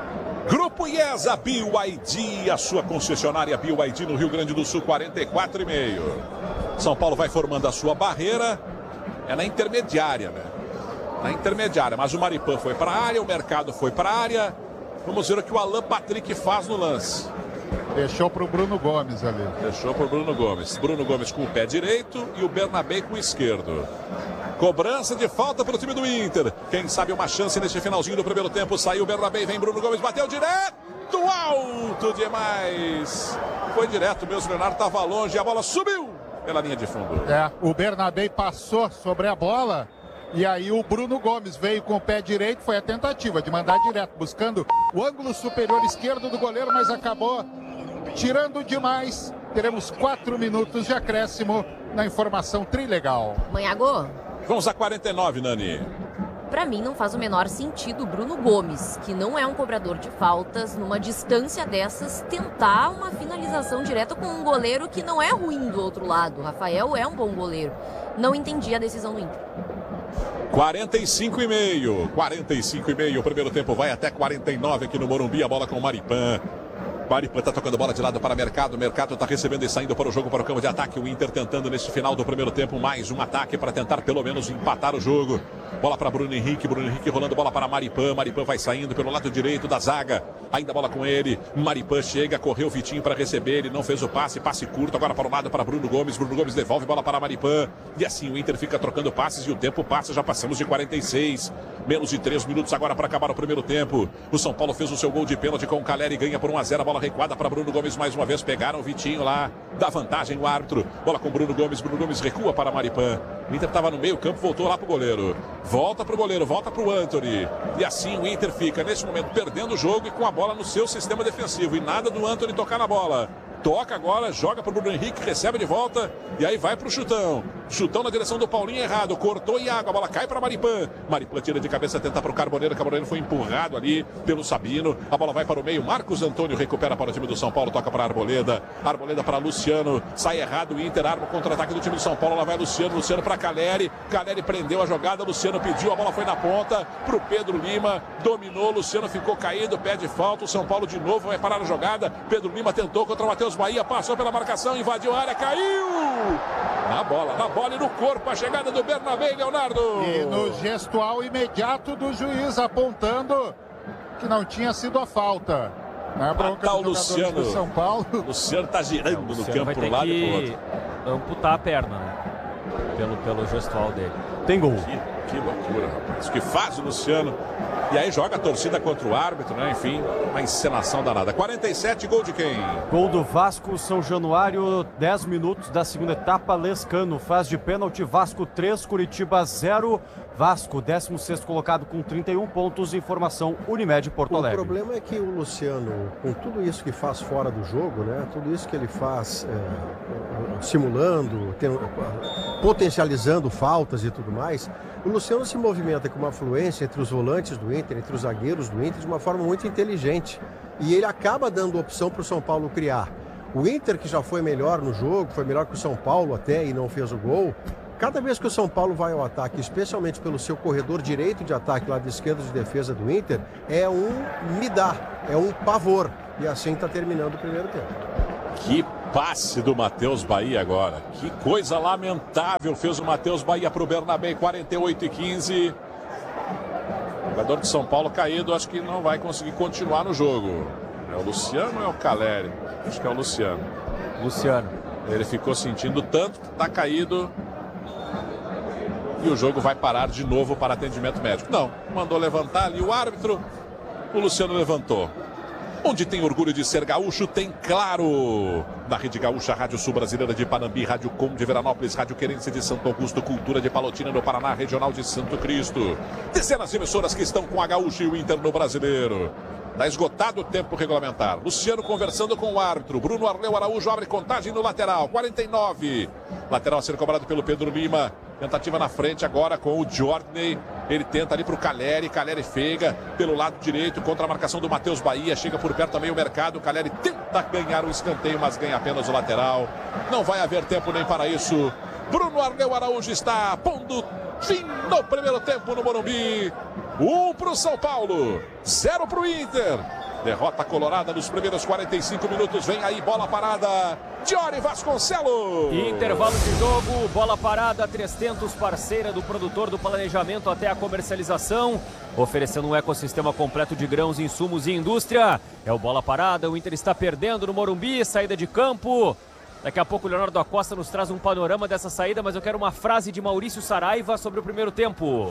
Grupo IESA, B Y D, a sua concessionária B Y D no Rio Grande do Sul, quarenta e quatro e meio. São Paulo vai formando a sua barreira, é na intermediária, né? Na intermediária, mas o Maripan foi para a área, o Mercado foi para a área. Vamos ver o que o Alan Patrick faz no lance. Deixou para o Bruno Gomes ali. Deixou para o Bruno Gomes. Bruno Gomes com o pé direito e o Bernabé com o esquerdo. Cobrança de falta para o time do Inter. Quem sabe uma chance neste finalzinho do primeiro tempo. Saiu o Bernabé, vem Bruno Gomes, bateu direto, alto demais. Foi direto mesmo, o Leonardo estava longe, a bola subiu pela linha de fundo. É, o Bernabé passou sobre a bola. E aí o Bruno Gomes veio com o pé direito, foi a tentativa de mandar direto, buscando o ângulo superior esquerdo do goleiro, mas acabou tirando demais. Teremos quatro minutos de acréscimo na informação trilegal. Manhago? Vamos a quarenta e nove, Nani. Pra mim não faz o menor sentido o Bruno Gomes, que não é um cobrador de faltas, numa distância dessas, tentar uma finalização direta com um goleiro que não é ruim do outro lado. O Rafael é um bom goleiro. Não entendi a decisão do Inter. quarenta e cinco e meio, quarenta e cinco e meio, o primeiro tempo vai até quarenta e nove aqui no Morumbi, a bola com o Maripan. Maripan está tocando bola de lado para o Mercado, o Mercado está recebendo e saindo para o jogo, para o campo de ataque, o Inter tentando nesse final do primeiro tempo mais um ataque para tentar pelo menos empatar o jogo. Bola para Bruno Henrique, Bruno Henrique rolando bola para Maripan, Maripan vai saindo pelo lado direito da zaga, ainda bola com ele, Maripan chega, correu o Vitinho para receber, ele não fez o passe, passe curto, agora para o lado para Bruno Gomes, Bruno Gomes devolve bola para Maripan, e assim o Inter fica trocando passes e o tempo passa, já passamos de quarenta e seis, menos de três minutos agora para acabar o primeiro tempo. O São Paulo fez o seu gol de pênalti com o Caleri, ganha por um a zero, a bola recuada para Bruno Gomes mais uma vez, pegaram o Vitinho lá, dá vantagem o árbitro, bola com Bruno Gomes, Bruno Gomes recua para Maripan, o Inter estava no meio campo, voltou lá para o goleiro, volta para o goleiro, volta para o Antony, e assim o Inter fica nesse momento perdendo o jogo e com a bola no seu sistema defensivo, e nada do Antony tocar na bola. Toca agora, joga para o Bruno Henrique, recebe de volta e aí vai para o chutão. Chutão na direção do Paulinho errado, cortou Iago, a bola cai para Maripan. Maripan tira de cabeça, tenta para o Carboneiro, o Carboneiro foi empurrado ali pelo Sabino. A bola vai para o meio, Marcos Antônio recupera para o time do São Paulo, toca para a Arboleda. Arboleda para Luciano, sai errado o Inter, arma o contra-ataque do time do São Paulo, lá vai Luciano, Luciano para Caleri. Caleri prendeu a jogada, Luciano pediu, a bola foi na ponta para o Pedro Lima, dominou, Luciano ficou caído, pede falta, o São Paulo de novo vai parar a jogada. Pedro Lima tentou contra o Matheus Bahia, passou pela marcação, invadiu a área, caiu! Na bola, na bola e no corpo, a chegada do Bernabé, Leonardo. E no gestual imediato do juiz, apontando que não tinha sido a falta. Na bronca ah, tá, do Luciano do São Paulo. Luciano tá girando é, no campo por um lado e pro outro. Amputar a perna, né? Pelo, pelo gestual dele. Tem gol. Que loucura, rapaz. O que faz o Luciano? E aí joga a torcida contra o árbitro, né? Enfim, uma encenação danada. quarenta e sete, gol de quem? Gol do Vasco, São Januário, dez minutos da segunda etapa. Lescano faz de pênalti, Vasco três, Curitiba zero. Vasco, décimo sexto colocado com trinta e um pontos. Informação Unimed Porto Alegre. O problema é que o Luciano, com tudo isso que faz fora do jogo, né? Tudo isso que ele faz é, simulando, tem, potencializando faltas e tudo mais, o Luciano se movimenta com uma fluência entre os volantes do Inter, entre os zagueiros do Inter, de uma forma muito inteligente. E ele acaba dando opção para o São Paulo criar. O Inter, que já foi melhor no jogo, foi melhor que o São Paulo até e não fez o gol. Cada vez que o São Paulo vai ao ataque, especialmente pelo seu corredor direito de ataque, lado esquerdo de defesa do Inter, é um me dá, é um pavor. E assim está terminando o primeiro tempo. Que passe do Matheus Bahia agora. Que coisa lamentável fez o Matheus Bahia para o Bernabé, quarenta e oito e quinze. O jogador de São Paulo caído, acho que não vai conseguir continuar no jogo. É o Luciano ou é o Caleri? Acho que é o Luciano. Luciano. Ele ficou sentindo tanto que está caído. E o jogo vai parar de novo para atendimento médico. Não, mandou levantar ali o árbitro. O Luciano levantou. Onde tem orgulho de ser gaúcho, tem Claro. Na Rede Gaúcha, Rádio Sul Brasileira de Panambi, Rádio Com de Veranópolis, Rádio Querência de Santo Augusto, Cultura de Palotina no Paraná, Regional de Santo Cristo. Dezenas de emissoras que estão com a Gaúcha e o Inter no Brasileiro. Está esgotado o tempo regulamentar. Luciano conversando com o árbitro. Bruno Arleu Araújo abre contagem no lateral. quarenta e nove. Lateral a ser cobrado pelo Pedro Lima. Tentativa na frente agora com o Jordan. Ele tenta ali para o Caleri. Caleri fega pelo lado direito contra a marcação do Matheus Bahia. Chega por perto também o Mercado. Caleri tenta ganhar o escanteio, mas ganha apenas o lateral. Não vai haver tempo nem para isso. Bruno Arleu Araújo está pondo fim no primeiro tempo no Morumbi. Um para o São Paulo, zero para o Inter. Derrota colorada nos primeiros quarenta e cinco minutos. Vem aí, bola parada. Diori Vasconcelos. Intervalo de jogo, bola parada. trezentos, parceira do produtor do planejamento até a comercialização. Oferecendo um ecossistema completo de grãos, insumos e indústria. É o bola parada. O Inter está perdendo no Morumbi. Saída de campo. Daqui a pouco o Leonardo Acosta nos traz um panorama dessa saída, mas eu quero uma frase de Maurício Saraiva sobre o primeiro tempo.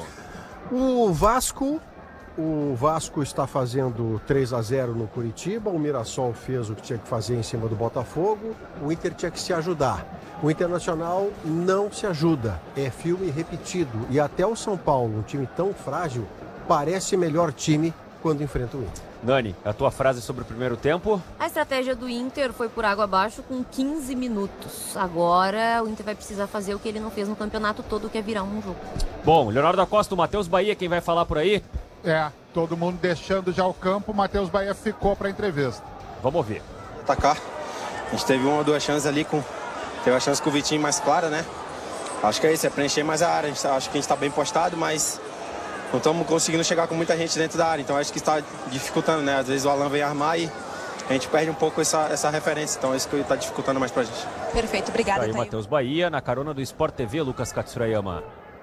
O Vasco, o Vasco está fazendo três a zero no Curitiba, o Mirassol fez o que tinha que fazer em cima do Botafogo, o Inter tinha que se ajudar. O Internacional não se ajuda, é filme repetido. E até o São Paulo, um time tão frágil, parece melhor time quando enfrenta o Inter. Nani, a tua frase sobre o primeiro tempo? A estratégia do Inter foi por água abaixo com quinze minutos. Agora o Inter vai precisar fazer o que ele não fez no campeonato todo, que é virar um jogo. Bom, Leonardo Acosta, o Matheus Bahia, quem vai falar por aí? É, todo mundo deixando já o campo, o Matheus Bahia ficou para a entrevista. Vamos ouvir. Atacar. A gente teve uma ou duas chances ali, com... teve a chance com o Vitinho mais clara, né? Acho que é isso, é preencher mais a área. A gente, acho que a gente está bem postado, mas não estamos conseguindo chegar com muita gente dentro da área. Então acho que está dificultando, né? Às vezes o Alan vem armar e a gente perde um pouco essa, essa referência. Então é isso que está dificultando mais pra gente. Perfeito, obrigada. Aí o Matheus Bahia, na carona do Sport T V, Lucas Katsurayama.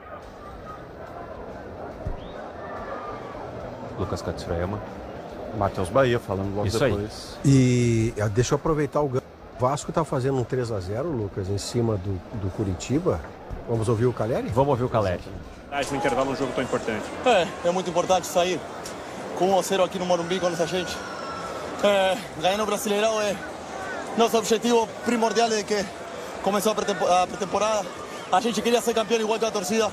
Lucas Katsurayama. Matheus Bahia falando logo Isso depois. Aí. E deixa eu aproveitar o ganho. O Vasco está fazendo um três a zero, Lucas, em cima do, do Curitiba. Vamos ouvir o Caleri? Vamos ouvir o Caleri. No intervalo, um jogo tão importante. É, é muito importante sair com um a zero aqui no Morumbi com essa gente. É, ganhar no Brasileirão é nosso objetivo primordial desde que começou a pré-temporada. A gente queria ser campeão igual que a torcida.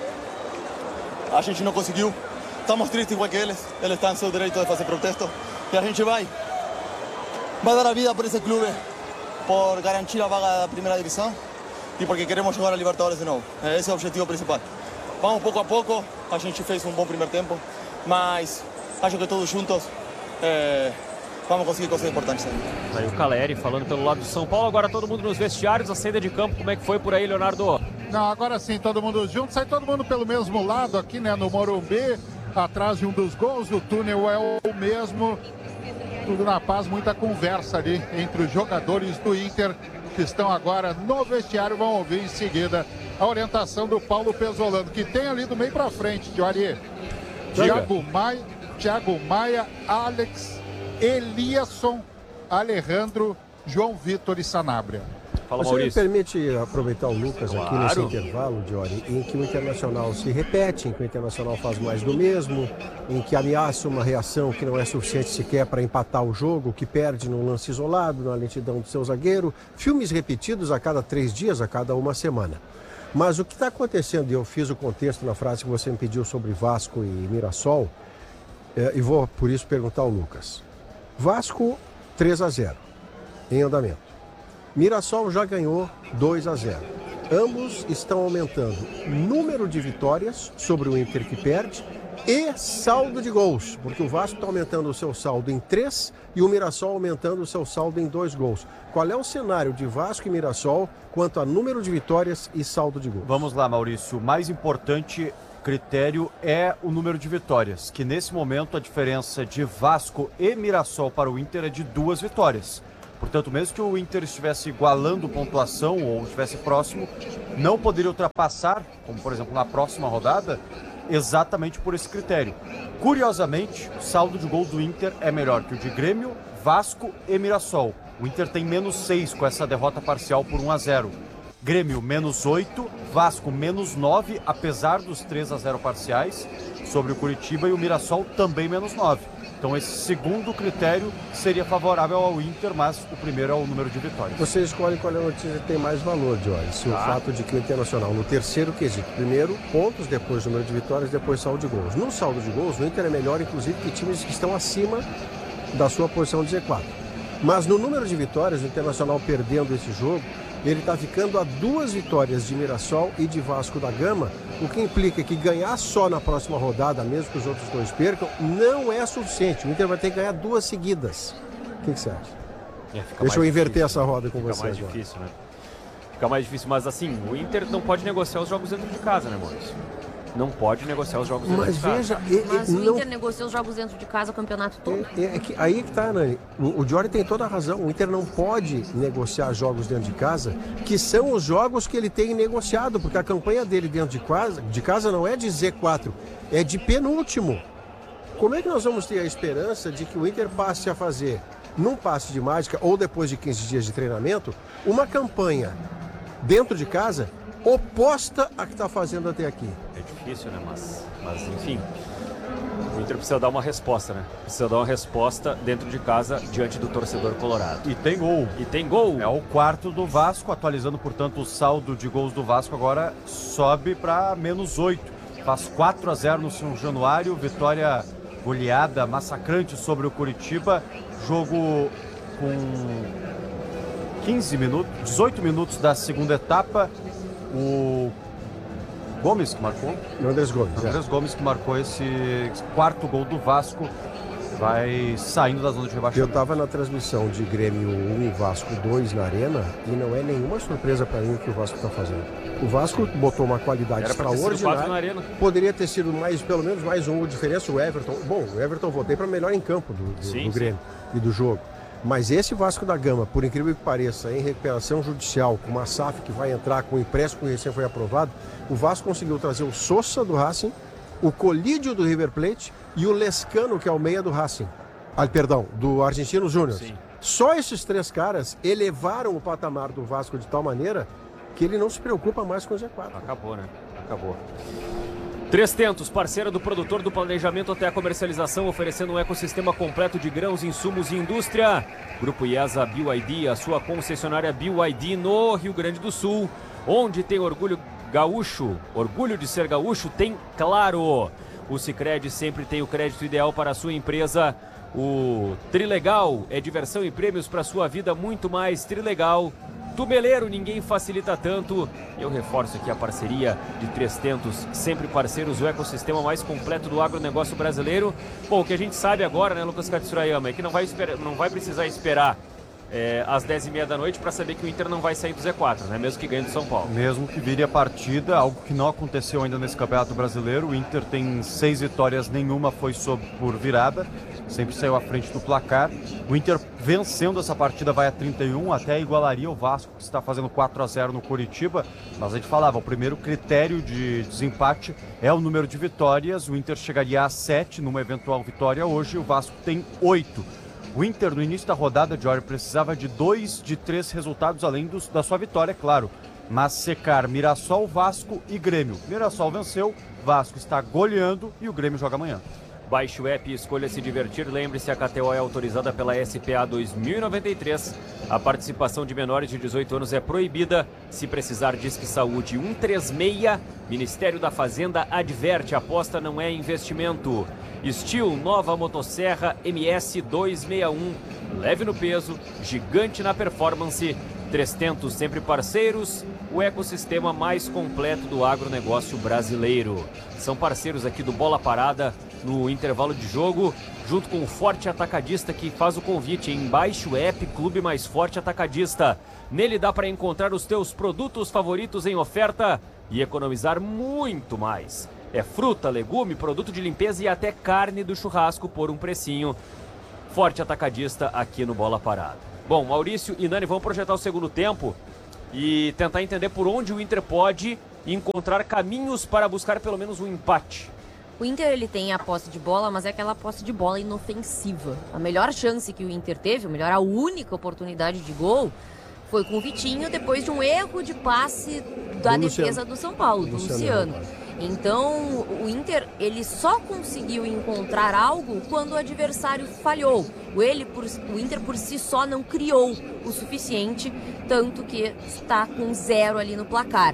A gente não conseguiu. Estamos tristes igual que eles. Eles estão em seu direito de fazer protesto. E a gente vai, vai dar a vida por esse clube, por garantir a vaga da primeira divisão e porque queremos jogar a Libertadores de novo. Esse é o objetivo principal. Vamos pouco a pouco, a gente fez um bom primeiro tempo, mas acho que todos juntos é, vamos conseguir coisas importantes. Aí o Caleri falando pelo lado do São Paulo, agora todo mundo nos vestiários, a saída de campo, como é que foi por aí, Leonardo? Não, agora sim, todo mundo junto, sai todo mundo pelo mesmo lado aqui, né, no Morumbi, atrás de um dos gols, o túnel é o mesmo, tudo na paz, muita conversa ali entre os jogadores do Inter, que estão agora no vestiário, vão ouvir em seguida a orientação do Paulo Pesolano, que tem ali do meio para frente, Diori. Thiago Maia, Thiago Maia, Alex, Eliasson, Alejandro, João Vitor e Sanabria. Fala, Você Maurício. me permite aproveitar o Lucas Claro. aqui nesse intervalo, Diori, em que o Internacional se repete, em que o Internacional faz mais do mesmo, em que ameaça uma reação que não é suficiente sequer para empatar o jogo, que perde no lance isolado, na lentidão do seu zagueiro. Filmes repetidos a cada três dias, a cada uma semana. Mas o que está acontecendo, e eu fiz o contexto na frase que você me pediu sobre Vasco e Mirassol, é, e vou por isso perguntar ao Lucas. Vasco três a zero, em andamento. Mirassol já ganhou dois a zero. Ambos estão aumentando número de vitórias sobre o Inter que perde e saldo de gols, porque o Vasco está aumentando o seu saldo em três e o Mirassol aumentando o seu saldo em dois gols. Qual é o cenário de Vasco e Mirassol quanto a número de vitórias e saldo de gols? Vamos lá, Maurício. O mais importante critério é o número de vitórias, que nesse momento a diferença de Vasco e Mirassol para o Inter é de duas vitórias. Portanto, mesmo que o Inter estivesse igualando pontuação ou estivesse próximo, não poderia ultrapassar, como por exemplo na próxima rodada, exatamente por esse critério. Curiosamente, o saldo de gol do Inter é melhor que o de Grêmio, Vasco e Mirassol. O Inter tem menos seis com essa derrota parcial por um a zero. Grêmio menos oito, Vasco menos nove, apesar dos três a zero parciais sobre o Curitiba, e o Mirassol também menos nove. Então esse segundo critério seria favorável ao Inter, mas o primeiro é o número de vitórias. Você escolhe qual é a notícia que tem mais valor, Diori. Se o fato de que o Internacional, no terceiro quesito, primeiro pontos, depois número de vitórias, depois saldo de gols. No saldo de gols, o Inter é melhor, inclusive, que times que estão acima da sua posição de Z quatro. Mas no número de vitórias, o Internacional perdendo esse jogo, ele está ficando a duas vitórias de Mirassol e de Vasco da Gama, o que implica que ganhar só na próxima rodada, mesmo que os outros dois percam, não é suficiente. O Inter vai ter que ganhar duas seguidas. O que, que você acha? É, fica Deixa eu mais inverter difícil, essa roda com fica você mais agora. difícil, né? Fica mais difícil, mas assim, o Inter não pode negociar os jogos dentro de casa, né, Maurício? Não pode negociar os jogos dentro Mas de casa. veja, e- e Mas o não- Inter negociou os jogos dentro de casa o campeonato todo. É, é que aí que tá, Nani. O, o Diori tem toda a razão. O Inter não pode negociar jogos dentro de casa, que são os jogos que ele tem negociado, porque a campanha dele dentro de casa, de casa não é de Z quatro, é de penúltimo. Como é que nós vamos ter a esperança de que o Inter passe a fazer, num passe de mágica ou depois de quinze dias de treinamento, uma campanha dentro de casa oposta à que está fazendo até aqui? É difícil, né? Mas, mas enfim, o Inter precisa dar uma resposta, né? Precisa dar uma resposta dentro de casa diante do torcedor colorado. E tem gol. E tem gol. É o quarto do Vasco, atualizando, portanto, o saldo de gols do Vasco agora sobe para menos oito. Faz quatro a zero no São Januário, vitória goleada, massacrante sobre o Curitiba. Jogo com quinze minutos, dezoito minutos da segunda etapa. O Gomes que marcou? Andrés Gomes. Andrés Gomes que marcou esse quarto gol do Vasco. Vai saindo da zona de Eu rebaixamento. estava na transmissão de Grêmio um e Vasco dois na Arena e não é nenhuma surpresa para mim o que o Vasco está fazendo. O Vasco botou uma qualidade Era pra ter sido quatro na extraordinária. Arena. Poderia ter sido mais, pelo menos mais um. A diferença, o Everton. Bom, o Everton voltei para melhor em campo do, do, Sim, do Grêmio e do jogo. Mas esse Vasco da Gama, por incrível que pareça, em recuperação judicial, com uma S A F que vai entrar com o empréstimo que recém foi aprovado, o Vasco conseguiu trazer o Sousa do Racing, o Colídio do River Plate e o Lescano, que é o meia do Racing. Ah, perdão, do Argentino Júnior. Sim. Só esses três caras elevaram o patamar do Vasco de tal maneira que ele não se preocupa mais com o Z quatro. Acabou, né? Acabou. Três Tentos, parceira do produtor do planejamento até a comercialização, oferecendo um ecossistema completo de grãos, insumos e indústria. Grupo IESA B Y D, a sua concessionária B Y D no Rio Grande do Sul, onde tem orgulho gaúcho, orgulho de ser gaúcho, tem Claro. O Sicredi sempre tem o crédito ideal para a sua empresa. O Trilegal é diversão e prêmios para sua vida, muito mais Trilegal. Tubeleiro, ninguém facilita tanto. Eu reforço aqui a parceria de Três Tentos, sempre parceiros, o ecossistema mais completo do agronegócio brasileiro. Bom, o que a gente sabe agora, né, Lucas Katsurayama, é que não vai, esperar, não vai precisar esperar é, às dez e meia da noite para saber que o Inter não vai sair do Z quatro, né, mesmo que ganhe do São Paulo. Mesmo que vire a partida, algo que não aconteceu ainda nesse Campeonato Brasileiro. O Inter tem seis vitórias, nenhuma foi sob, por virada, sempre saiu à frente do placar. O Inter vencendo essa partida vai a trinta e um, até igualaria o Vasco, que está fazendo quatro a zero no Curitiba. Mas a gente falava, o primeiro critério de desempate é o número de vitórias. O Inter chegaria a sete numa eventual vitória hoje, o Vasco tem oito. O Inter, no início da rodada, Jorge, precisava de dois de três resultados, além dos, da sua vitória, é claro. Mas secar Mirassol, Vasco e Grêmio. Mirassol venceu, Vasco está goleando e o Grêmio joga amanhã. Baixe o app e escolha se divertir. Lembre-se, a K T O é autorizada pela S P A dois mil e noventa e três. A participação de menores de dezoito anos é proibida. Se precisar, Disque Saúde um três seis. Ministério da Fazenda adverte, aposta não é investimento. Steel, nova motosserra M S duzentos e sessenta e um. Leve no peso, gigante na performance. Trestentos sempre parceiros, o ecossistema mais completo do agronegócio brasileiro. São parceiros aqui do Bola Parada no intervalo de jogo, junto com o Forte Atacadista, que faz o convite. Baixe o app Clube Mais Forte Atacadista. Nele dá para encontrar os teus produtos favoritos em oferta e economizar muito mais. É fruta, legume, produto de limpeza e até carne do churrasco por um precinho. Forte Atacadista aqui no Bola Parada. Bom, Maurício e Nani vão projetar o segundo tempo e tentar entender por onde o Inter pode encontrar caminhos para buscar pelo menos um empate. O Inter ele tem a posse de bola, mas é aquela posse de bola inofensiva. A melhor chance que o Inter teve, ou melhor, a única oportunidade de gol, foi com o Vitinho depois de um erro de passe da do defesa Luciano. do São Paulo, do Luciano. Luciano. Então, o Inter, ele só conseguiu encontrar algo quando o adversário falhou. O, ele por, o Inter por si só não criou o suficiente, tanto que está com zero ali no placar.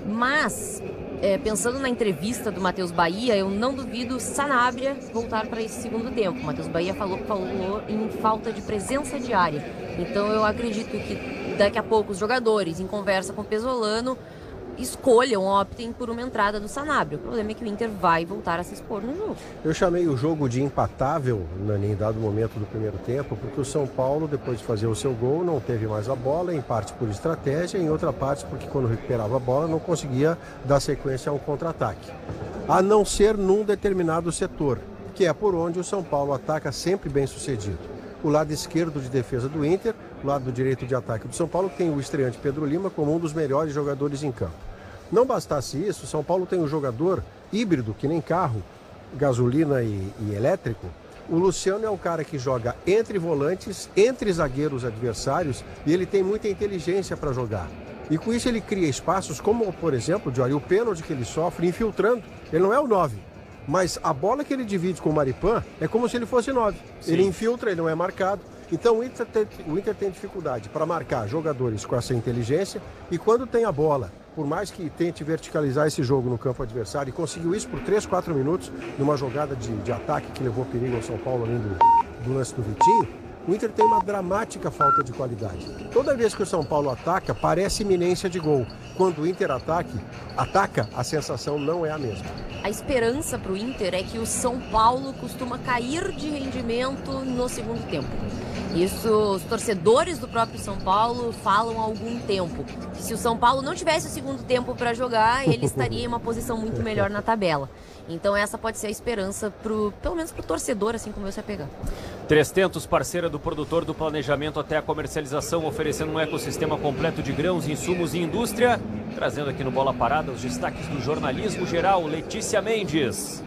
Mas, é, pensando na entrevista do Matheus Bahia, eu não duvido Sanabria voltar para esse segundo tempo. O Matheus Bahia falou, falou em falta de presença de área. Então, eu acredito que daqui a pouco os jogadores, em conversa com o Pesolano, escolham, optem por uma entrada do Sanabria. O problema é que o Inter vai voltar a se expor no jogo. Eu chamei o jogo de empatável em dado momento do primeiro tempo, porque o São Paulo, depois de fazer o seu gol, não teve mais a bola, em parte por estratégia, em outra parte porque quando recuperava a bola não conseguia dar sequência a um contra-ataque. A não ser num determinado setor, que é por onde o São Paulo ataca sempre bem sucedido. O lado esquerdo de defesa do Inter, o lado direito de ataque do São Paulo, tem o estreante Pedro Lima como um dos melhores jogadores em campo. Não bastasse isso, o São Paulo tem um jogador híbrido, que nem carro, gasolina e, e elétrico. O Luciano é o cara que joga entre volantes, entre zagueiros adversários, e ele tem muita inteligência para jogar. E com isso ele cria espaços como, por exemplo, o pênalti que ele sofre infiltrando. Ele não é o nove, mas a bola que ele divide com o Maripan é como se ele fosse nove. Sim. Ele infiltra, ele não é marcado. Então o Inter tem, o Inter tem dificuldade para marcar jogadores com essa inteligência, e quando tem a bola, por mais que tente verticalizar esse jogo no campo adversário, e conseguiu isso por três, quatro minutos, numa jogada de, de ataque que levou perigo ao São Paulo, além do, do lance do Vitinho, o Inter tem uma dramática falta de qualidade. Toda vez que o São Paulo ataca, parece iminência de gol. Quando o Inter ataque, ataca, a sensação não é a mesma. A esperança para o Inter é que o São Paulo costuma cair de rendimento no segundo tempo. Isso os torcedores do próprio São Paulo falam há algum tempo. Se o São Paulo não tivesse o segundo tempo para jogar, ele estaria em uma posição muito melhor na tabela. Então essa pode ser a esperança, pro, pelo menos para o torcedor, assim como eu se apegar. Trestentos, parceira do produtor do planejamento até a comercialização, oferecendo um ecossistema completo de grãos, insumos e indústria. Trazendo aqui no Bola Parada os destaques do jornalismo geral, Letícia Mendes.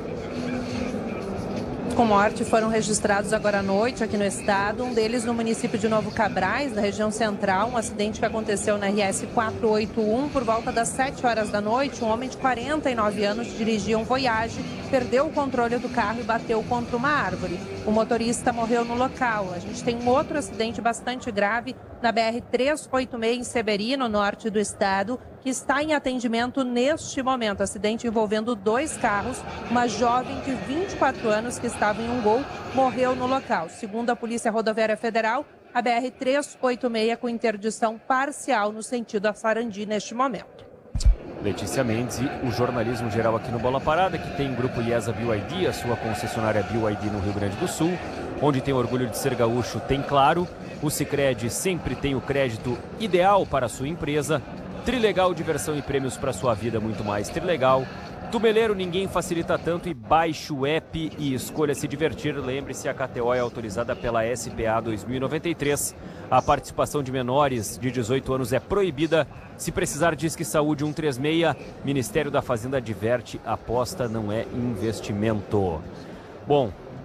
Com morte foram registrados agora à noite aqui no estado, um deles no município de Novo Cabrais, na região central, um acidente que aconteceu na R S quatrocentos e oitenta e um por volta das sete horas da noite. Um homem de quarenta e nove anos dirigia um Voyage, perdeu o controle do carro e bateu contra uma árvore. O motorista morreu no local. A gente tem um outro acidente bastante grave na B R trezentos e oitenta e seis em Seberi, no norte do estado, que está em atendimento neste momento. Acidente envolvendo dois carros. Uma jovem de vinte e quatro anos que estava em um Gol morreu no local. Segundo a Polícia Rodoviária Federal, a B R trezentos e oitenta e seis com interdição parcial no sentido a Sarandi neste momento. Letícia Mendes e o jornalismo geral aqui no Bola Parada, que tem o grupo IESA B Y D, a sua concessionária B Y D no Rio Grande do Sul, onde tem orgulho de ser gaúcho, tem Claro. O Sicredi sempre tem o crédito ideal para a sua empresa. Trilegal, diversão e prêmios para sua vida, muito mais Trilegal. Tumeleiro, ninguém facilita tanto, e baixe o app e escolha se divertir. Lembre-se, a K T O é autorizada pela S P A dois mil e noventa e três. A participação de menores de dezoito anos é proibida. Se precisar, Disque Saúde um três seis. Ministério da Fazenda adverte, aposta não é investimento. Bom,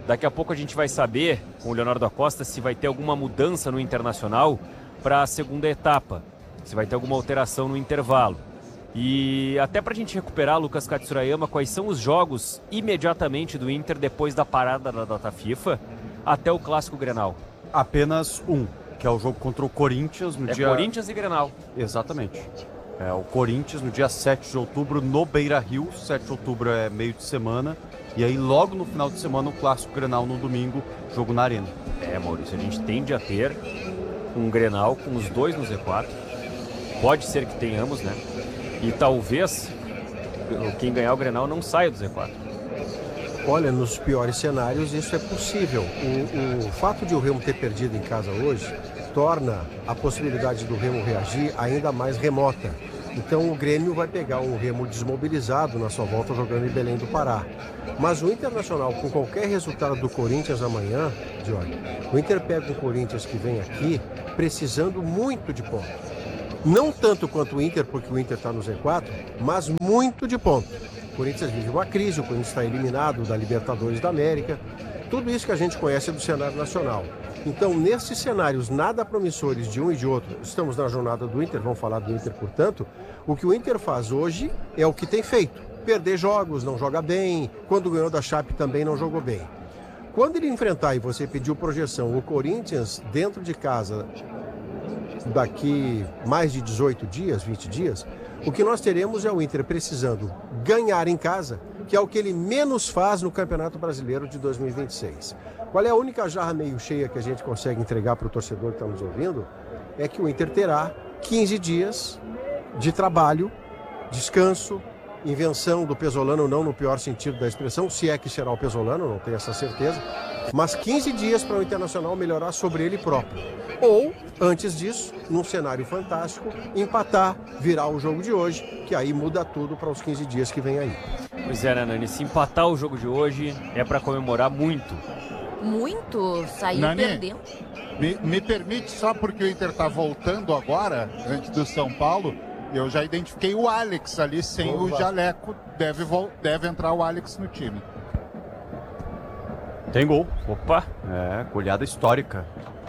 Daqui a pouco a gente vai saber, com o Leonardo Acosta, se vai ter alguma mudança no Internacional para a segunda etapa, se vai ter alguma alteração no intervalo. E até para a gente recuperar, Lucas Katsurayama, quais são os jogos imediatamente do Inter depois da parada da data FIFA até o Clássico Grenal? Apenas um, que é o jogo contra o Corinthians no é dia... Corinthians e Grenal. Exatamente. É o Corinthians no dia sete de outubro no Beira-Rio. sete de outubro é meio de semana. E aí logo no final de semana o Clássico Grenal no domingo, jogo na Arena. É, Maurício, a gente tende a ter um Grenal com os dois no Z quatro. Pode ser que tenhamos, né? E talvez quem ganhar o Grenal não saia do Z quatro. Olha, nos piores cenários isso é possível. O, o fato de o Remo ter perdido em casa hoje torna a possibilidade do Remo reagir ainda mais remota. Então o Grêmio vai pegar um Remo desmobilizado na sua volta jogando em Belém do Pará. Mas o Internacional, com qualquer resultado do Corinthians amanhã, Jorge, o Inter pega um Corinthians que vem aqui precisando muito de ponto. Não tanto quanto o Inter, porque o Inter está no Z quatro, mas muito de ponto. O Corinthians vive uma crise, o Corinthians está eliminado da Libertadores da América. Tudo isso que a gente conhece do cenário nacional. Então, nesses cenários nada promissores de um e de outro, estamos na jornada do Inter, vamos falar do Inter, portanto, o que o Inter faz hoje é o que tem feito. Perder jogos, não joga bem, quando ganhou da Chape também não jogou bem. Quando ele enfrentar, e você pediu projeção, o Corinthians dentro de casa daqui mais de dezoito dias, vinte dias, o que nós teremos é o Inter precisando ganhar em casa, que é o que ele menos faz no Campeonato Brasileiro de dois mil e vinte e seis. Qual é a única jarra meio cheia que a gente consegue entregar para o torcedor que está nos ouvindo? É que o Inter terá quinze dias de trabalho, descanso, invenção do Pesolano, não no pior sentido da expressão, se é que será o Pesolano, não tenho essa certeza, mas quinze dias para o Internacional melhorar sobre ele próprio. Ou, antes disso, num cenário fantástico, empatar, virar o jogo de hoje, que aí muda tudo para os quinze dias que vem aí. Pois é, né, Nani? Se empatar o jogo de hoje é para comemorar muito. Muito? Sair Nani, perdendo. Me, me permite, só porque o Inter está voltando agora, antes do São Paulo, eu já identifiquei o Alex ali sem Boa. o Jaleco. Deve, deve entrar o Alex no time. Tem gol. Opa! É, goleada histórica.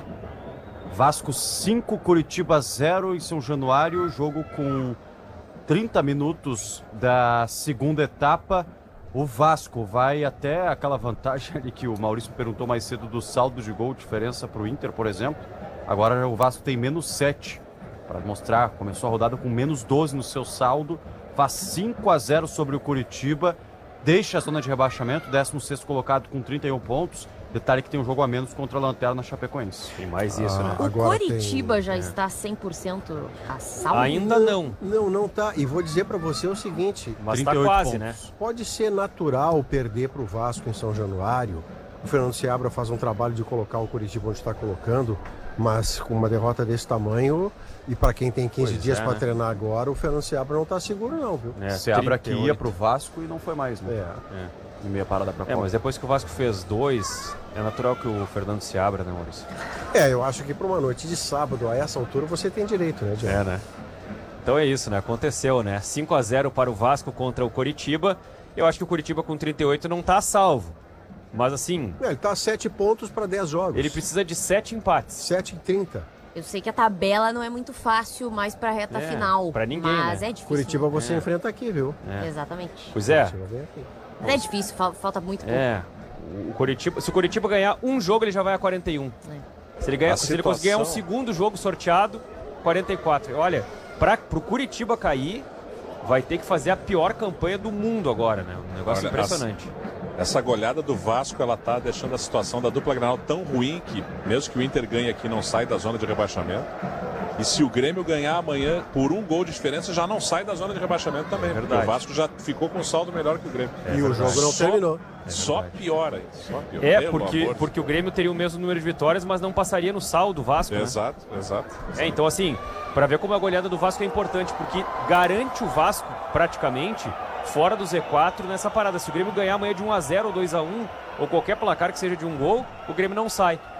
Vasco cinco, Curitiba zero em São Januário. Jogo com trinta minutos da segunda etapa. O Vasco vai até aquela vantagem ali que o Maurício perguntou mais cedo do saldo de gol, diferença para o Inter, por exemplo. Agora o Vasco tem menos sete. Para mostrar, começou a rodada com menos doze no seu saldo, faz cinco a zero sobre o Curitiba, deixa a zona de rebaixamento, décimo sexto colocado com trinta e um pontos. Detalhe que tem um jogo a menos contra a Lanterna Chapecoense. Tem mais isso, ah, né? O Agora Curitiba tem, já é. está cem por cento a salvo? Ainda não. Não, não tá. E vou dizer para você o seguinte, mas tá quase, pontos. né? Pode ser natural perder para o Vasco em São Januário. O Fernando Seabra faz um trabalho de colocar o Curitiba onde está colocando, mas com uma derrota desse tamanho, e para quem tem quinze pois dias é, para né? treinar agora, o Fernando Seabra não está seguro não, viu? É, Seabra que ia pro Vasco e não foi mais, né? É. É. Em meia parada pra É, mas depois que o Vasco fez dois, é natural que o Fernando se abra, né, Maurício? É, eu acho que para uma noite de sábado, a essa altura, você tem direito, né, Diego? É, né? Então é isso, né? Aconteceu, né? cinco a zero para o Vasco contra o Coritiba. Eu acho que o Coritiba com trinta e oito não tá salvo. Mas assim... É, ele tá a sete pontos para dez jogos. Ele precisa de sete empates. sete e trinta. Eu sei que a tabela não é muito fácil mais pra reta É, final. pra ninguém, Mas né? é difícil. Curitiba você É. enfrenta aqui, viu? É. Exatamente. Pois é. Curitiba vem aqui. Mas é difícil, fal- falta muito pouco. É. O Coritiba, se o Coritiba ganhar um jogo, ele já vai a quarenta e um. É. Se ele, ganhar, A se ele conseguir ganhar um situação- segundo jogo sorteado, quarenta e quatro. Olha, para pro Curitiba cair, vai ter que fazer a pior campanha do mundo agora, né? Um negócio Olha, impressionante. Essa goleada do Vasco, ela tá deixando a situação da dupla Grenal tão ruim que mesmo que o Inter ganhe aqui, não sai da zona de rebaixamento. E se o Grêmio ganhar amanhã por um gol de diferença, já não sai da zona de rebaixamento também. Verdade. Porque o Vasco já ficou com um saldo melhor que o Grêmio. E o jogo não Só- terminou. Só piora. Só piora. É, Pelo porque, amor de porque o Grêmio teria o mesmo número de vitórias, mas não passaria no saldo do Vasco, né? Exato, exato. É, então assim, para ver como a goleada do Vasco é importante, porque garante o Vasco, praticamente, fora do Z quatro nessa parada. Se o Grêmio ganhar amanhã de um a zero ou dois a um, ou qualquer placar que seja de um gol, o Grêmio não sai.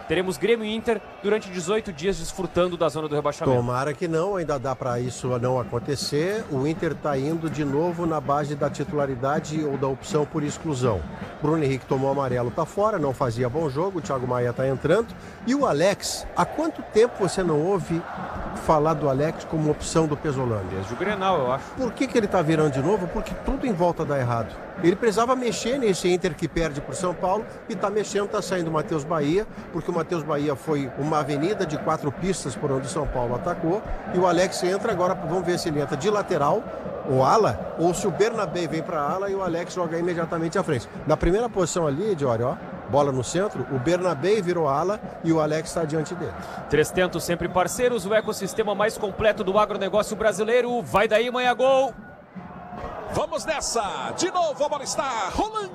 teremos Grêmio e Inter durante dezoito dias desfrutando da zona do rebaixamento. Tomara que não, ainda dá para isso não acontecer. O Inter está indo de novo na base da titularidade ou da opção por exclusão. Bruno Henrique tomou amarelo, está fora, não fazia bom jogo, o Thiago Maia está entrando. E o Alex, há quanto tempo você não ouve falar do Alex como opção do Pesolano? Desde o Grenal, eu acho. Por que, que ele está virando de novo? Porque tudo em volta dá errado. Ele precisava mexer nesse Inter que perde por São Paulo e está mexendo, está saindo o Matheus Bahia, porque o Matheus Bahia foi uma avenida de quatro pistas por onde o São Paulo atacou, e o Alex entra agora, vamos ver se ele entra de lateral, ou ala, ou se o Bernabé vem para a ala e o Alex joga imediatamente à frente. Na primeira posição ali, Diori, ó, bola no centro, o Bernabé virou ala e o Alex está diante dele. Três Tentos sempre parceiros, o ecossistema mais completo do agronegócio brasileiro. Vai daí, Manhã Gol! Vamos nessa! De novo a bola está rolando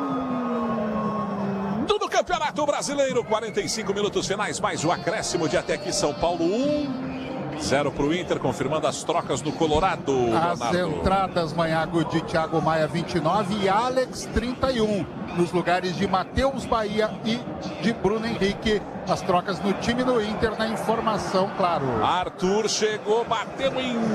no Campeonato Brasileiro. quarenta e cinco minutos finais, mais o acréscimo de até aqui. São Paulo um, zero para o Inter, confirmando as trocas do Colorado. As Leonardo. entradas, Manhago, de Thiago Maia, vinte e nove, e Alex, trinta e um. Nos lugares de Matheus Bahia e de Bruno Henrique. As trocas no time do Inter, na informação, claro. Arthur chegou, bateu em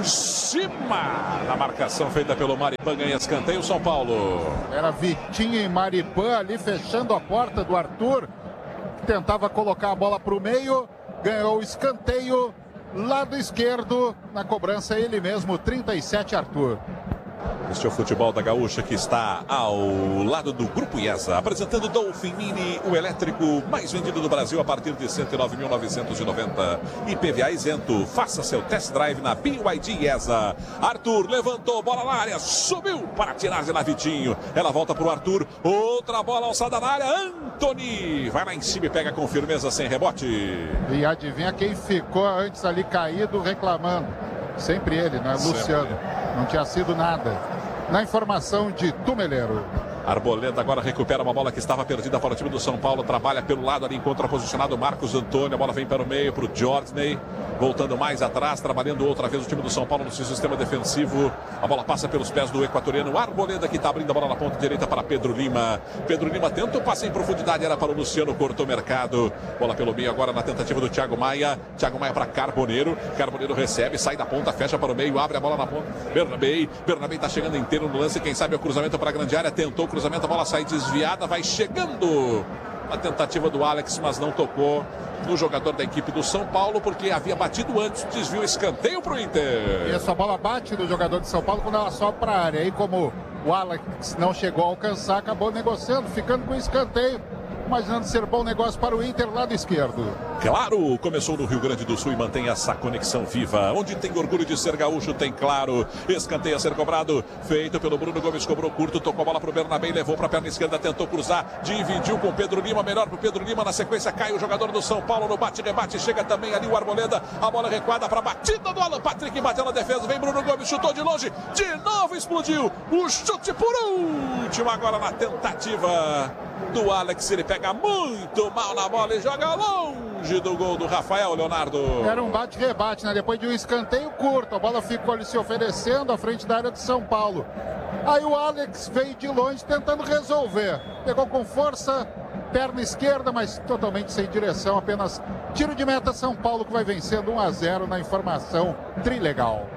cima da marcação feita pelo Maripan, ganha escanteio São Paulo. Era Vitinho e Maripan ali fechando a porta do Arthur. Tentava colocar a bola para o meio, ganhou o escanteio, lado esquerdo, na cobrança ele mesmo, trinta e sete, Arthur. Este é o futebol da Gaúcha, que está ao lado do Grupo IESA, apresentando Dolphin Mini, o elétrico mais vendido do Brasil a partir de cento e nove mil novecentos e noventa. I P V A isento. Faça seu test drive na B Y D IESA. Arthur levantou, bola na área, subiu para tirar de lá Vitinho. Ela volta para o Arthur, outra bola alçada na área, Antony vai lá em cima e pega com firmeza, sem rebote. E adivinha quem ficou antes ali caído reclamando? Sempre ele, né? Sempre. Luciano. Não tinha sido nada. Na informação de Tumeleiro. Arboleda agora recupera uma bola que estava perdida para o time do São Paulo. Trabalha pelo lado ali, encontra posicionado Marcos Antônio. A bola vem para o meio, para o Jordan. Voltando mais atrás, trabalhando outra vez o time do São Paulo no seu sistema defensivo. A bola passa pelos pés do equatoriano Arboleda, que está abrindo a bola na ponta direita para Pedro Lima. Pedro Lima tenta o passe em profundidade, era para o Luciano, cortou o mercado. Bola pelo meio agora na tentativa do Thiago Maia. Thiago Maia para Carboneiro. Carboneiro recebe, sai da ponta, fecha para o meio, abre a bola na ponta. Bernabé. Bernabé está chegando inteiro no lance. Quem sabe é o cruzamento para a grande área. Tentou o cruzamento, a bola sai desviada, vai chegando. A tentativa do Alex, mas não tocou no jogador da equipe do São Paulo, porque havia batido antes, desvio, escanteio para o Inter. E essa bola bate do jogador de São Paulo quando ela sobe para a área. Aí como o Alex não chegou a alcançar, acabou negociando, ficando com escanteio. Imaginando ser bom negócio para o Inter, lado esquerdo. Claro, começou no Rio Grande do Sul e mantém essa conexão viva. Onde tem orgulho de ser gaúcho, tem Claro. Escanteio a ser cobrado, feito pelo Bruno Gomes, cobrou curto, tocou a bola para o Bernabé, levou para a perna esquerda, tentou cruzar, dividiu com o Pedro Lima, melhor para o Pedro Lima, na sequência cai o jogador do São Paulo no bate-rebate, chega também ali o Arboleda, a bola recuada para a batida do Alan Patrick, bateu na defesa, vem Bruno Gomes, chutou de longe, de novo explodiu, o chute por último, agora na tentativa do Alex, ele pega muito mal na bola e joga longe do gol do Rafael, Leonardo. Era um bate-rebate, né? Depois de um escanteio curto, a bola ficou ali se oferecendo à frente da área de São Paulo. Aí o Alex veio de longe tentando resolver. Pegou com força, perna esquerda, mas totalmente sem direção. Apenas tiro de meta, São Paulo, que vai vencendo um a zero na informação Trilegal.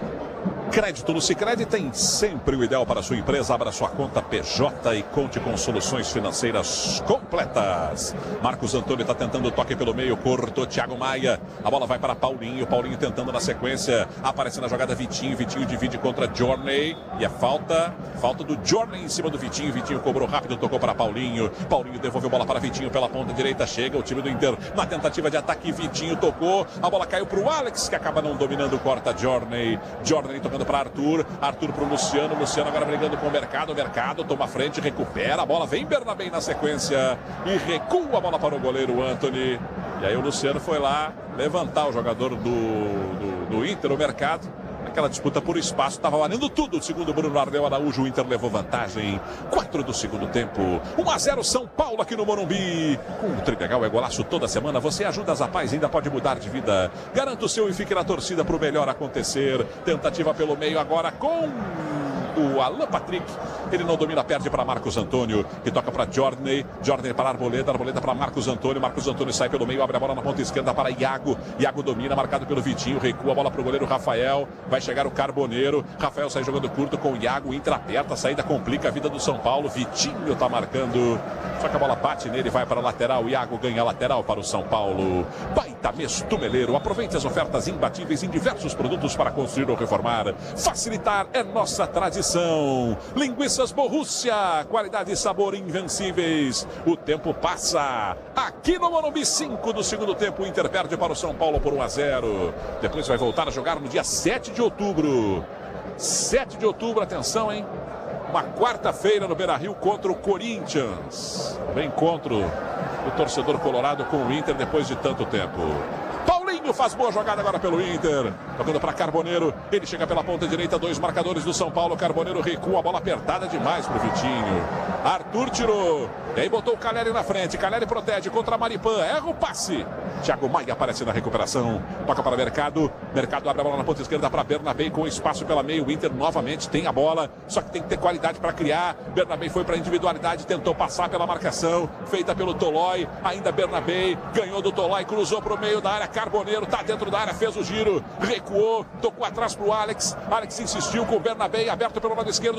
Crédito no Sicredi tem sempre o ideal para a sua empresa. Abra sua conta P J e conte com soluções financeiras completas. Marcos Antônio está tentando o toque pelo meio, cortou Thiago Maia. A bola vai para Paulinho, Paulinho tentando na sequência. Aparece na jogada Vitinho, Vitinho divide contra Journey. E é falta, falta do Journey em cima do Vitinho. Vitinho cobrou rápido, tocou para Paulinho. Paulinho devolveu a bola para Vitinho pela ponta direita. Chega o time do Inter na tentativa de ataque. Vitinho tocou, a bola caiu para o Alex, que acaba não dominando, corta Journey. Journey tocando para Arthur, Arthur para o Luciano, Luciano agora brigando com o Mercado, o Mercado toma a frente, recupera a bola, vem Bernabé na sequência e recua a bola para o goleiro Antony. E aí o Luciano foi lá levantar o jogador do, do, do Inter, o Mercado. Aquela disputa por espaço, estava valendo tudo. Segundo Bruno Ardeu Araújo, o Inter levou vantagem. quatro do segundo tempo. um a zero São Paulo aqui no Morumbi. Com o Trilegal é golaço toda semana. Você ajuda as Zapaz, ainda pode mudar de vida. Garanta o seu e fique na torcida para o melhor acontecer. Tentativa pelo meio agora com o Alan Patrick. Ele não domina, perde para Marcos Antônio, que toca para Jordan. Jordan para Arboleda, Arboleda para Marcos Antônio. Marcos Antônio sai pelo meio, abre a bola na ponta esquerda para Iago. Iago domina, marcado pelo Vitinho, recua a bola para o goleiro Rafael. Vai chegar o Carboneiro. Rafael sai jogando curto com o Iago. Inter aperta, a saída complica a vida do São Paulo. Vitinho está marcando. Só que a bola bate nele, vai para a lateral. Iago ganha a lateral para o São Paulo. Baita mês Tumeleiro. Aproveite as ofertas imbatíveis em diversos produtos para construir ou reformar. Facilitar é nossa tradição. Linguiças Borrússia, qualidade e sabor invencíveis. O tempo passa. Aqui no Morumbi, cinco do segundo tempo, o Inter perde para o São Paulo por um a zero. Depois vai voltar a jogar no dia sete de outubro. sete de outubro, atenção, hein? Uma quarta-feira no Beira-Rio contra o Corinthians. Reencontro do torcedor colorado com o Inter depois de tanto tempo. Paulinho faz boa jogada agora pelo Inter. Tocando para Carboneiro. Ele chega pela ponta direita. Dois marcadores do São Paulo. Carboneiro recua. A bola apertada demais para o Vitinho. Arthur tirou. E aí botou o Caleri na frente. Caleri protege contra Maripan. Erra o passe. Thiago Maia aparece na recuperação. Toca para Mercado. Mercado abre a bola na ponta esquerda para Bernabé com espaço pela meia. O Inter novamente tem a bola. Só que tem que ter qualidade para criar. Bernabé foi para a individualidade. Tentou passar pela marcação. Feita pelo Tolói. Ainda Bernabé. Ganhou do Tolói. Cruzou para o meio da área. Carboneiro está dentro da área. Fez o giro. Recuou. Tocou atrás para o Alex. Alex insistiu com o Bernabé. Aberto pelo lado esquerdo.